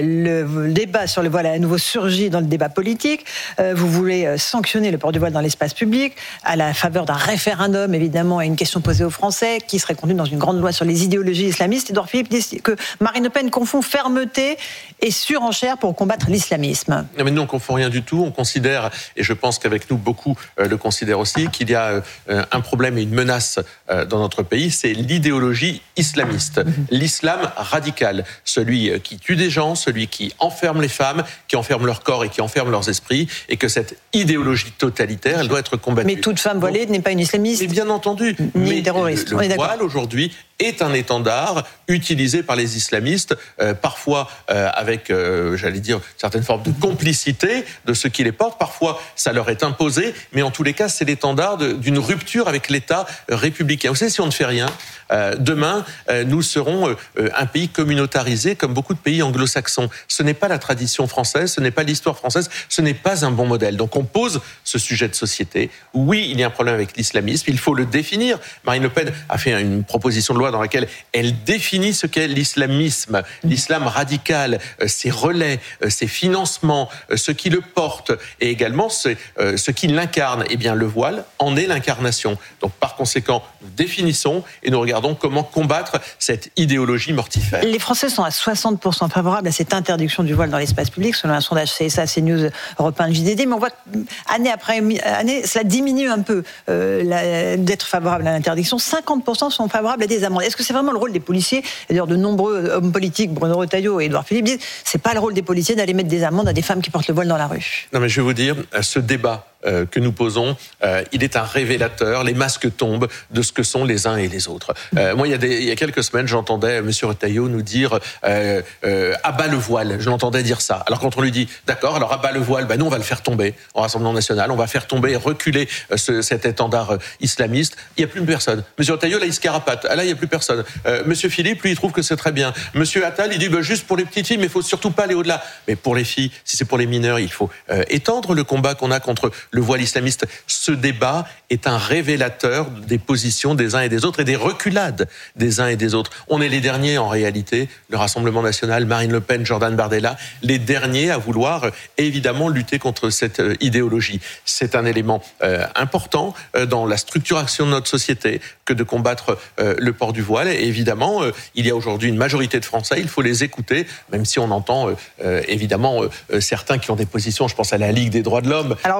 Le débat sur le voile a à nouveau surgi dans le débat politique. Vous voulez sanctionner le port du voile dans l'espace public à la faveur d'un référendum, évidemment, et une question posée aux Français qui serait contenue dans une grande loi sur les idéologies islamistes. Édouard Philippe dit que Marine Le Pen confond fermeté et surenchère pour combattre l'islamisme. Non, mais nous, on ne confond rien du tout. On considère, et je pense qu'avec nous, beaucoup le considèrent aussi, qu'il y a un problème et une menace dans notre pays. C'est l'idéologie islamiste, l'islam radical, celui qui tue des gens, celui qui enferme les femmes, qui enferme leur corps et qui enferme leurs esprits, et que cette idéologie totalitaire, elle doit être combattue. Mais toute femme voilée n'est pas une islamiste. Mais bien entendu. Ni mais terroriste. Le, le voile aujourd'hui est un étendard utilisé par les islamistes, euh, parfois euh, avec, euh, j'allais dire, certaines formes de complicité de ceux qui les portent. Parfois, ça leur est imposé, mais en tous les cas, c'est l'étendard de, d'une rupture avec l'État républicain. Vous savez, si on ne fait rien, euh, demain, euh, nous serons euh, un pays communautarisé comme beaucoup de pays anglo-saxons. Ce n'est pas la tradition française, ce n'est pas l'histoire française, ce n'est pas un bon modèle. Donc on pose ce sujet de société. Oui, il y a un problème avec l'islamisme, il faut le définir. Marine Le Pen a fait une proposition de loi dans laquelle elle définit ce qu'est l'islamisme, l'islam radical, ses relais, ses financements, ce qui le porte, et également ce, ce qui l'incarne. Eh bien, le voile en est l'incarnation. Donc, par conséquent, nous définissons et nous regardons comment combattre cette idéologie mortifère. Les Français sont à soixante pour cent favorables à cette interdiction du voile dans l'espace public, selon un sondage C S A, CNews, Europe un, J D D, mais on voit qu'année après année, cela diminue un peu euh, la, d'être favorable à l'interdiction. cinquante pour cent sont favorables à des amendes. Est-ce que c'est vraiment le rôle des policiers? D'ailleurs, de nombreux hommes politiques, Bruno Retailleau et Édouard Philippe, disent c'est pas le rôle des policiers d'aller mettre des amendes à des femmes qui portent le voile dans la rue. Non, mais je vais vous dire, ce débat Euh, que nous posons, euh, il est un révélateur. Les masques tombent de ce que sont les uns et les autres. Euh, moi, il y, a des, il y a quelques semaines, j'entendais M. Retailleau nous dire euh, euh, abat le voile. Je l'entendais dire ça. Alors quand on lui dit d'accord, alors abat le voile, ben nous on va le faire tomber au Rassemblement national, on va faire tomber, reculer euh, ce, cet étendard euh, islamiste. Il n'y a plus personne. M. Retailleau là il se carapate. Ah, là il n'y a plus personne. Euh, M. Philippe lui il trouve que c'est très bien. M. Attal il dit ben, juste pour les petites filles, mais il faut surtout pas aller au-delà. Mais pour les filles, si c'est pour les mineurs, il faut euh, étendre le combat qu'on a contre le voile islamiste. Ce débat est un révélateur des positions des uns et des autres et des reculades des uns et des autres. On est les derniers en réalité, le Rassemblement national, Marine Le Pen, Jordan Bardella, les derniers à vouloir évidemment lutter contre cette idéologie. C'est un élément euh, important euh, dans la structuration de notre société que de combattre euh, le port du voile. Et évidemment, euh, il y a aujourd'hui une majorité de Français, il faut les écouter, même si on entend euh, évidemment euh, certains qui ont des positions, je pense à la Ligue des droits de l'homme. Alors voilà, il y en a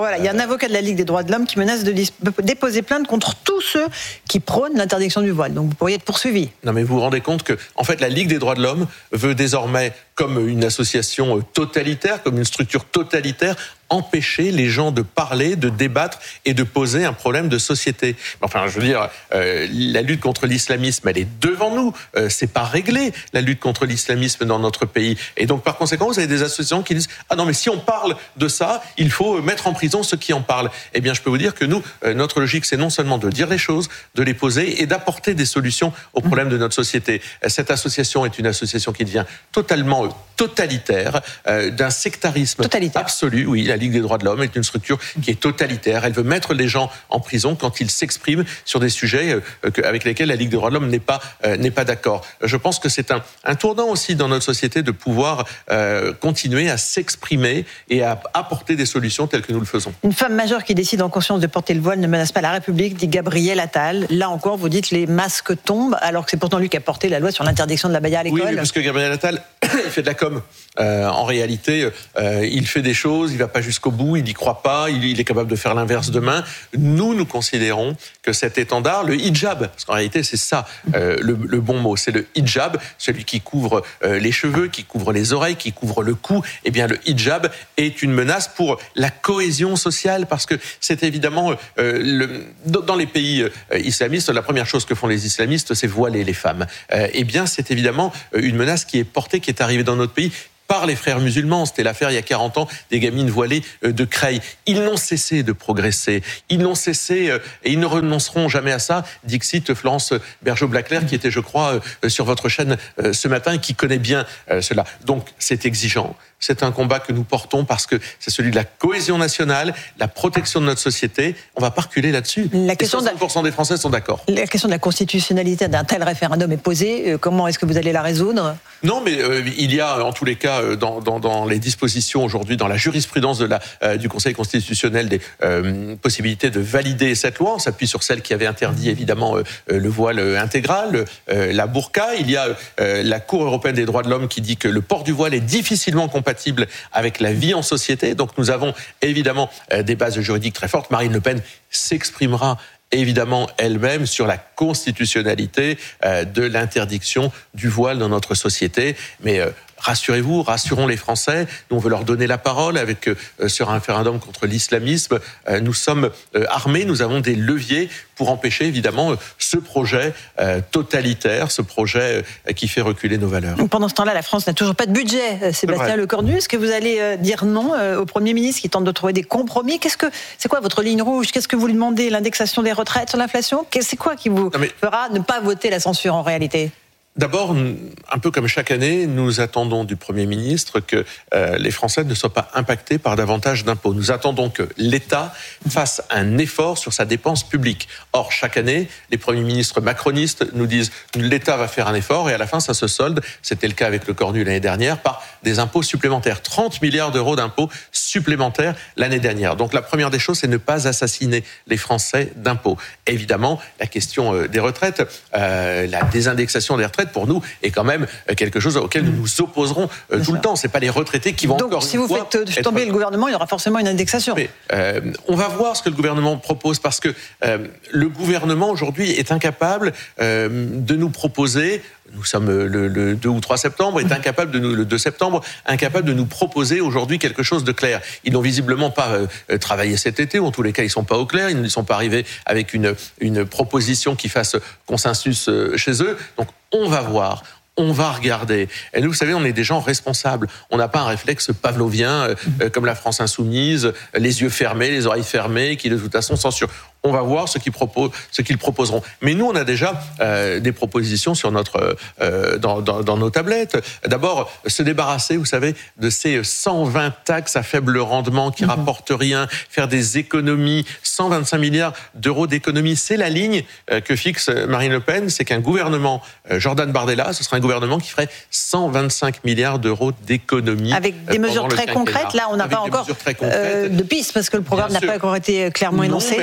avocat de la Ligue des droits de l'homme qui menace de déposer plainte contre tous ceux qui prônent l'interdiction du voile. Donc vous pourriez être poursuivi. Non mais vous vous rendez compte que, en fait, la Ligue des droits de l'homme veut désormais, comme une association totalitaire, comme une structure totalitaire, empêcher les gens de parler, de débattre et de poser un problème de société. Enfin, je veux dire, euh, la lutte contre l'islamisme, elle est devant nous. Euh, c'est pas réglé, la lutte contre l'islamisme dans notre pays. Et donc, par conséquent, vous avez des associations qui disent « Ah non, mais si on parle de ça, il faut mettre en prison ceux qui en parlent. » Eh bien, je peux vous dire que nous, euh, notre logique, c'est non seulement de dire les choses, de les poser et d'apporter des solutions aux problèmes de notre société. Cette association est une association qui devient totalement euh, totalitaire, euh, d'un sectarisme totalitaire. Absolu. Oui, la Ligue des droits de l'homme est une structure qui est totalitaire. Elle veut mettre les gens en prison quand ils s'expriment sur des sujets euh, avec lesquels la Ligue des droits de l'homme n'est pas euh, n'est pas d'accord. Je pense que c'est un, un tournant aussi dans notre société de pouvoir euh, continuer à s'exprimer et à apporter des solutions telles que nous le faisons. Une femme majeure qui décide en conscience de porter le voile ne menace pas la République, dit Gabriel Attal. Là encore, vous dites les masques tombent, alors que c'est pourtant lui qui a porté la loi sur l'interdiction de la baya à l'école. Oui, mais parce que Gabriel Attal, il fait de la com. Euh, en réalité, euh, il fait des choses, il va pas jusqu'au bout, il n'y croit pas, il, il est capable de faire l'inverse demain. Nous, nous considérons que cet étendard, le hijab, parce qu'en réalité c'est ça euh, le, le bon mot, c'est le hijab, celui qui couvre euh, les cheveux, qui couvre les oreilles, qui couvre le cou. Eh bien, le hijab est une menace pour la cohésion sociale, parce que c'est évidemment euh, le, dans les pays euh, islamistes, la première chose que font les islamistes, c'est voiler les femmes. Euh, eh bien, c'est évidemment une menace qui est portée, qui est arrivée dans notre pays par les frères musulmans. C'était l'affaire il y a quarante ans des gamines voilées de Creil. Ils n'ont cessé de progresser. Ils n'ont cessé et ils ne renonceront jamais à ça. Dixit Florence Bergeau-Blaclair, qui était, je crois, sur votre chaîne ce matin et qui connaît bien cela. Donc, c'est exigeant. C'est un combat que nous portons parce que c'est celui de la cohésion nationale, la protection de notre société. On ne va pas reculer là-dessus. La question et soixante pour cent des Français sont d'accord. La question de la constitutionnalité d'un tel référendum est posée. Comment est-ce que vous allez la résoudre ? Non, mais euh, il y a en tous les cas dans, dans, dans les dispositions aujourd'hui, dans la jurisprudence de la, euh, du Conseil constitutionnel, des euh, possibilités de valider cette loi. On s'appuie sur celle qui avait interdit évidemment euh, le voile intégral, euh, la burqa. Il y a euh, la Cour européenne des droits de l'homme qui dit que le port du voile est difficilement compatible avec la vie en société. Donc nous avons évidemment euh, des bases juridiques très fortes. Marine Le Pen s'exprimera évidemment elle-même sur la constitutionnalité euh, de l'interdiction du voile dans notre société. Mais euh, rassurez-vous, rassurons les Français. Nous, on veut leur donner la parole avec euh, sur un référendum contre l'islamisme. Euh, nous sommes euh, armés, nous avons des leviers pour empêcher évidemment euh, ce projet euh, totalitaire, ce projet euh, qui fait reculer nos valeurs. Pendant ce temps-là, la France n'a toujours pas de budget. Sébastien Lecornu, est-ce que vous allez euh, dire non euh, au Premier ministre qui tente de trouver des compromis ? Qu'est-ce que c'est quoi votre ligne rouge ? Qu'est-ce que vous lui demandez ? L'indexation des retraites sur l'inflation ? C'est quoi qui vous mais... fera ne pas voter la censure en réalité ? D'abord, un peu comme chaque année, nous attendons du Premier ministre que euh, les Français ne soient pas impactés par davantage d'impôts. Nous attendons que l'État fasse un effort sur sa dépense publique. Or, chaque année, les premiers ministres macronistes nous disent « l'État va faire un effort » et à la fin, ça se solde, c'était le cas avec le Cornu l'année dernière, par des impôts supplémentaires. trente milliards d'euros d'impôts supplémentaires l'année dernière. Donc la première des choses, c'est ne pas assassiner les Français d'impôts. Évidemment, la question des retraites, euh, la désindexation des retraites, pour nous, est quand même quelque chose auquel nous nous opposerons euh, tout ça. le temps. C'est pas les retraités qui vont Donc, encore si une vous fois faites être... tomber le gouvernement, il y aura forcément une indexation. Mais, euh, on va voir ce que le gouvernement propose, parce que euh, le gouvernement aujourd'hui est incapable euh, de nous proposer. Nous sommes le, le deux ou trois septembre, est incapable de nous, le deux septembre, incapable de nous proposer aujourd'hui quelque chose de clair. Ils n'ont visiblement pas euh, travaillé cet été, ou en tous les cas, ils ne sont pas au clair, ils ne sont pas arrivés avec une, une proposition qui fasse consensus euh, chez eux. Donc, on va voir. On va regarder. Et nous, vous savez, on est des gens responsables. On n'a pas un réflexe pavlovien euh, euh, comme la France insoumise, les yeux fermés, les oreilles fermées, qui de toute façon censurent. On va voir ce qu'ils proposent, ce qu'ils proposeront. Mais nous, on a déjà euh, des propositions sur notre, euh, dans, dans, dans nos tablettes. D'abord, se débarrasser, vous savez, de ces cent vingt taxes à faible rendement qui mmh. rapportent rien, faire des économies, cent vingt-cinq milliards d'euros d'économies. C'est la ligne euh, que fixe Marine Le Pen. C'est qu'un gouvernement, euh, Jordan Bardella, ce sera un gouvernement qui ferait cent vingt-cinq milliards d'euros d'économies. Avec des mesures très concrètes. Là, on n'a pas encore euh, de pistes parce que le programme n'a pas encore été clairement non, énoncé. Mais elles seront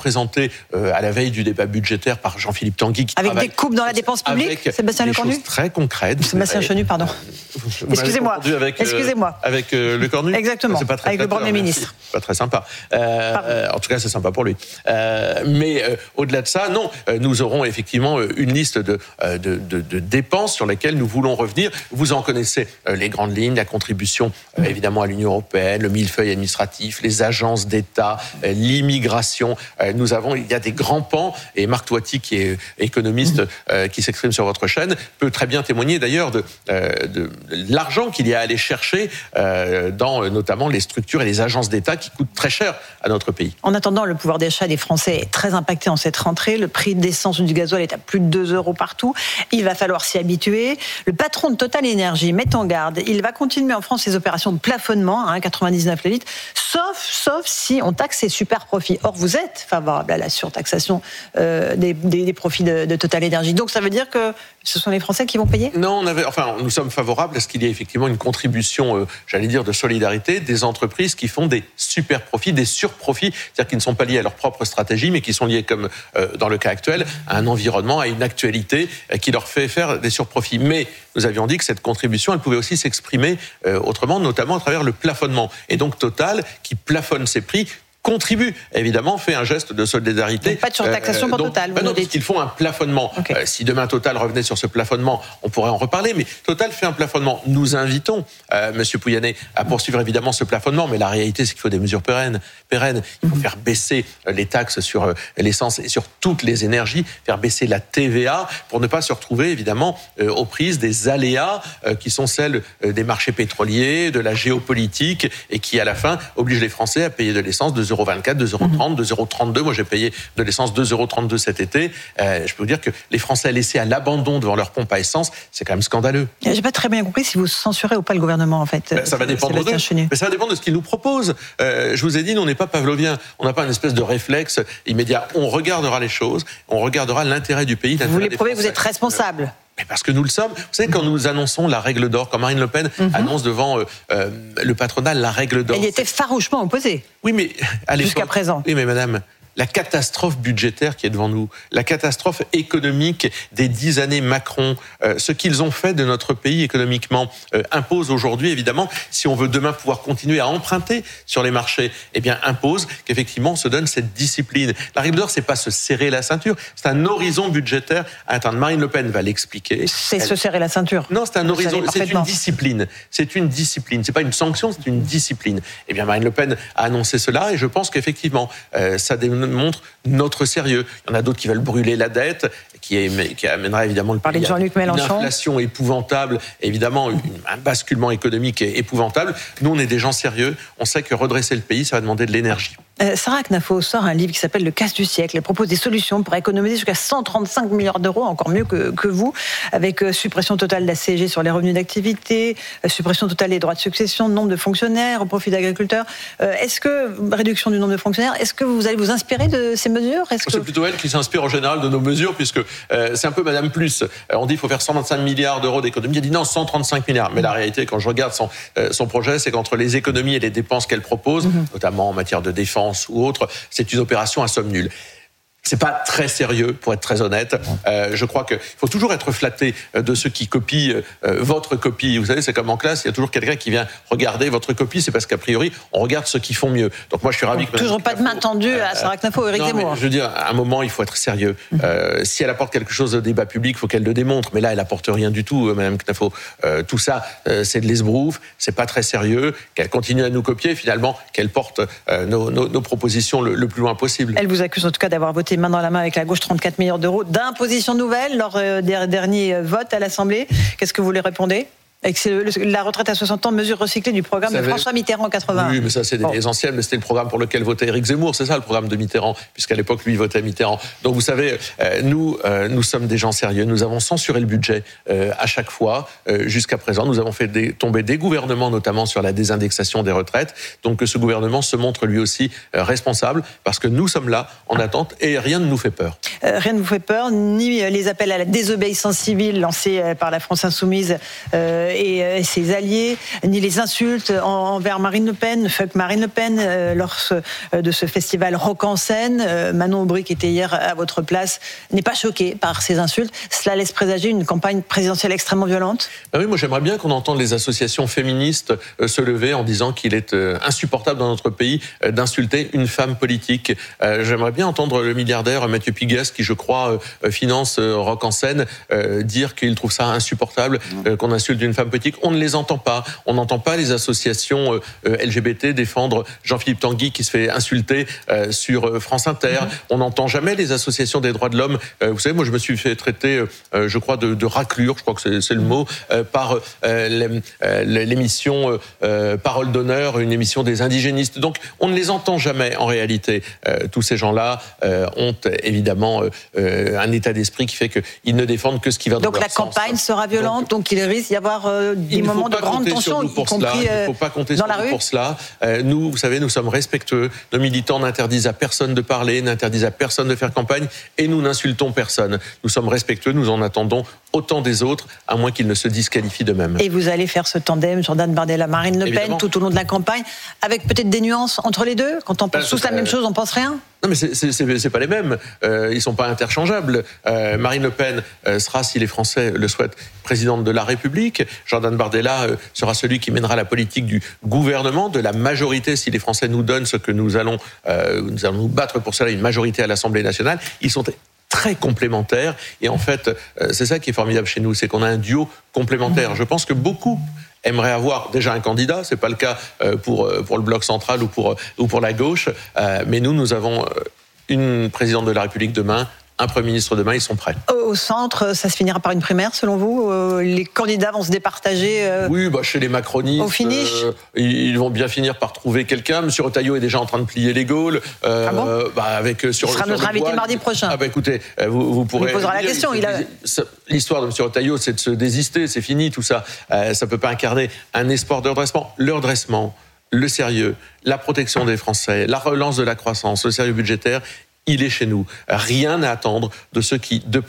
présenté euh, à la veille du débat budgétaire par Jean-Philippe Tanguy. Qui avec des coupes dans la dépense publique, Sébastien Lecornu. Des choses très concrètes. Sébastien Chenu, pardon. Vous Excusez-moi. Avec, Excusez-moi. Euh, avec euh, Lecornu. Exactement. C'est pas très avec le Premier ministre. C'est pas très sympa. Euh, euh, en tout cas, c'est sympa pour lui. Euh, mais euh, au-delà de ça, non, euh, nous aurons effectivement une liste de, euh, de, de, de dépenses sur lesquelles nous voulons revenir. Vous en connaissez euh, les grandes lignes, la contribution euh, évidemment à l'Union européenne, le millefeuille administratif, les agences d'État, euh, l'immigration. Euh, nous avons, il y a des grands pans, et Marc Toiti, qui est économiste, euh, qui s'exprime sur votre chaîne, peut très bien témoigner d'ailleurs de, euh, de l'argent qu'il y a à aller chercher euh, dans euh, notamment les structures et les agences d'État qui coûtent très cher à notre pays. En attendant, le pouvoir d'achat des Français est très impacté en cette rentrée. Le prix d'essence ou du gasoil est à plus de deux euros partout. Il va falloir s'y habituer. Le patron de Total Énergie met en garde. Il va continuer en France ses opérations de plafonnement à un virgule quatre-vingt-dix-neuf le litre, sauf, sauf si on taxe ses super profits. Or, vous êtes favorable à la surtaxation euh, des, des, des profits de, de Total Énergie. Donc, ça veut dire que ce sont les Français qui vont payer ? Non, on avait, enfin, nous sommes favorables à ce qu'il y ait effectivement une contribution, euh, j'allais dire, de solidarité des entreprises qui font des super profits, des surprofits, c'est-à-dire qui ne sont pas liés à leur propre stratégie, mais qui sont liés, comme euh, dans le cas actuel, à un environnement, à une actualité euh, qui leur fait faire des surprofits. Mais nous avions dit que cette contribution, elle pouvait aussi s'exprimer euh, autrement, notamment à travers le plafonnement. Et donc Total, qui plafonne ses prix, contribue, évidemment, fait un geste de solidarité. Donc pas de surtaxation euh, pour donc, Total. Bah non, parce qu'ils font un plafonnement. Okay. Euh, si demain Total revenait sur ce plafonnement, on pourrait en reparler, mais Total fait un plafonnement. Nous invitons, euh, Monsieur Pouyanné, à poursuivre évidemment ce plafonnement, mais la réalité, c'est qu'il faut des mesures pérennes. pérennes. Il faut mm-hmm. faire baisser les taxes sur euh, l'essence et sur toutes les énergies, faire baisser la T V A pour ne pas se retrouver, évidemment, euh, aux prises des aléas euh, qui sont celles euh, des marchés pétroliers, de la géopolitique, et qui, à la fin, obligent les Français à payer de l'essence de deux euros vingt-quatre, deux euros trente, deux euros trente-deux. Moi, j'ai payé de l'essence deux euros trente-deux cet été. Euh, je peux vous dire que les Français laissés à l'abandon devant leur pompe à essence, c'est quand même scandaleux. J'ai pas très bien compris si vous censurez ou pas le gouvernement, en fait. Ben, ça va dépendre de. Mais ça va dépendre de ce qu'il nous propose. Euh, je vous ai dit, nous, on n'est pas pavlovien. On n'a pas une espèce de réflexe immédiat. On regardera les choses. On regardera l'intérêt du pays. Vous voulez prouver que vous êtes responsable. Mais parce que nous le sommes. Vous savez, quand nous annonçons la règle d'or, quand Marine Le Pen mm-hmm. annonce devant euh, euh, le patronat la règle d'or. Elle y était farouchement opposée. Oui, mais à jusqu'à présent. Oui, mais madame, la catastrophe budgétaire qui est devant nous, la catastrophe économique des dix années Macron, euh, ce qu'ils ont fait de notre pays économiquement euh, impose aujourd'hui, évidemment, si on veut demain pouvoir continuer à emprunter sur les marchés, eh bien impose qu'effectivement on se donne cette discipline. La règle d'or, c'est pas se serrer la ceinture, c'est un horizon budgétaire à atteindre. Marine Le Pen va l'expliquer. C'est Elle... se serrer la ceinture. Non, c'est un Vous horizon, c'est une discipline. C'est une discipline. C'est pas une sanction, c'est une discipline. Eh bien, Marine Le Pen a annoncé cela, et je pense qu'effectivement, euh, ça démontre montre notre sérieux. Il y en a d'autres qui veulent brûler la dette, qui, est, qui amènera évidemment le pays à une inflation épouvantable, évidemment une, un basculement économique épouvantable. Nous, on est des gens sérieux. On sait que redresser le pays, ça va demander de l'énergie. Euh, Sarah Knafo sort un livre qui s'appelle Le casse du siècle. Elle propose des solutions pour économiser jusqu'à cent trente-cinq milliards d'euros, encore mieux que, que vous, avec euh, suppression totale de la C S G sur les revenus d'activité, euh, suppression totale des droits de succession, nombre de fonctionnaires au profit d'agriculteurs. Euh, est-ce que, réduction du nombre de fonctionnaires, est-ce que vous allez vous inspirer de ces mesures ? Est-ce que... C'est plutôt elle qui s'inspire en général de nos mesures, puisque euh, c'est un peu Madame Plus. Euh, on dit qu'il faut faire cent vingt-cinq milliards d'euros d'économies. Elle dit non, cent trente-cinq milliards. Mais la réalité, quand je regarde son, euh, son projet, c'est qu'entre les économies et les dépenses qu'elle propose, mmh. notamment en matière de défense ou autre, c'est une opération à somme nulle. C'est pas très sérieux, pour être très honnête. Euh, je crois qu'il faut toujours être flatté de ceux qui copient euh, votre copie. Vous savez, c'est comme en classe, il y a toujours quelqu'un qui vient regarder votre copie. C'est parce qu'a priori, on regarde ceux qui font mieux. Donc moi, je suis ravi. Donc, que toujours pas de main tendue à Sarah Knafo ou Éric Zemmour. Je veux dire, à un moment, il faut être sérieux. Mmh. Euh, si elle apporte quelque chose au débat public, il faut qu'elle le démontre. Mais là, elle apporte rien du tout, Madame Knafo. Euh, tout ça, euh, c'est de l'esbrouf. C'est pas très sérieux. Qu'elle continue à nous copier, finalement, qu'elle porte euh, nos, nos, nos propositions le, le plus loin possible. Elle vous accuse en tout cas d'avoir voté main dans la main avec la gauche trente-quatre milliards d'euros d'imposition nouvelle lors des derniers votes à l'Assemblée. Qu'est-ce que vous lui répondez ? Avec la retraite à soixante ans, mesure recyclée du programme de François Mitterrand en quatre-vingt-un. Oui, mais ça, c'est des bon. essentiels, mais c'était le programme pour lequel votait Éric Zemmour, c'est ça le programme de Mitterrand, puisqu'à l'époque, lui, il votait Mitterrand. Donc, vous savez, euh, nous, euh, nous sommes des gens sérieux, nous avons censuré le budget euh, à chaque fois, euh, jusqu'à présent. Nous avons fait des, tomber des gouvernements, notamment sur la désindexation des retraites. Donc, que ce gouvernement se montre lui aussi euh, responsable, parce que nous sommes là, en attente, et rien ne nous fait peur. Euh, rien ne vous fait peur, ni les appels à la désobéissance civile lancés par la France Insoumise, euh, et, et ses alliés, ni les insultes envers Marine Le Pen, fuck Marine Le Pen, euh, lors euh, de ce festival Rock en scène. Euh, Manon Aubry, qui était hier à votre place, n'est pas choquée par ces insultes. Cela laisse présager une campagne présidentielle extrêmement violente. Ben oui, moi j'aimerais bien qu'on entende les associations féministes euh, se lever en disant qu'il est euh, insupportable dans notre pays euh, d'insulter une femme politique. Euh, j'aimerais bien entendre le milliardaire Mathieu Pigas, qui je crois euh, finance euh, Rock en scène, euh, dire qu'il trouve ça insupportable euh, qu'on insulte une femme politique. On ne les entend pas. On n'entend pas les associations euh, L G B T défendre Jean-Philippe Tanguy qui se fait insulter euh, sur France Inter. Mmh. On n'entend jamais les associations des droits de l'homme. Euh, vous savez, moi je me suis fait traiter, euh, je crois, de, de raclure, je crois que c'est, c'est le mot, euh, par euh, l'émission euh, Parole d'honneur, une émission des indigénistes. Donc on ne les entend jamais en réalité. Euh, tous ces gens-là euh, ont évidemment euh, un état d'esprit qui fait qu'ils ne défendent que ce qui va dans donc leur sens. Donc la campagne sera violente, donc, donc il risque d'y avoir euh, des moments de grande tension, y compris euh, il ne faut pas compter dans sur la nous rue. Pour cela. Euh, nous, vous savez, nous sommes respectueux. Nos militants n'interdisent à personne de parler, n'interdisent à personne de faire campagne, et nous n'insultons personne. Nous sommes respectueux, nous en attendons autant des autres, à moins qu'ils ne se disqualifient d'eux-mêmes. Et vous allez faire ce tandem, Jordan Bardella, Marine Le Pen, évidemment, tout au long de la campagne, avec peut-être des nuances entre les deux. Quand on pense ben, tous la même chose, on pense rien. Non, mais c'est, c'est, c'est, c'est pas les mêmes. Euh, ils sont pas interchangeables. Euh, Marine Le Pen euh, sera, si les Français le souhaitent, présidente de la République. Jordan Bardella euh, sera celui qui mènera la politique du gouvernement, de la majorité, si les Français nous donnent ce que nous allons, euh, nous allons nous battre pour cela, une majorité à l'Assemblée nationale. Ils sont très complémentaires. Et en fait, euh, c'est ça qui est formidable chez nous, c'est qu'on a un duo complémentaire. Je pense que beaucoup aimerait avoir déjà un candidat, c'est pas le cas pour pour le bloc central ou pour ou pour la gauche, mais nous nous avons une présidente de la République demain, un Premier ministre demain, ils sont prêts. Au centre, ça se finira par une primaire, selon vous? Les candidats vont se départager euh, Oui, bah chez les macronistes, au finish euh, ils vont bien finir par trouver quelqu'un. Monsieur Retailleau est déjà en train de plier les Gaules. Euh, ah bon bah avec sur. Il sera sur notre invité voile. mardi prochain. Ah bah écoutez, vous, vous pourrez. Il posera la question. Il a... L'histoire de Monsieur Retailleau, c'est de se désister, c'est fini tout ça. Euh, ça peut pas incarner un espoir de redressement. Le redressement, le sérieux, la protection des Français, la relance de la croissance, le sérieux budgétaire, il est chez nous. Rien à attendre de ceux qui, de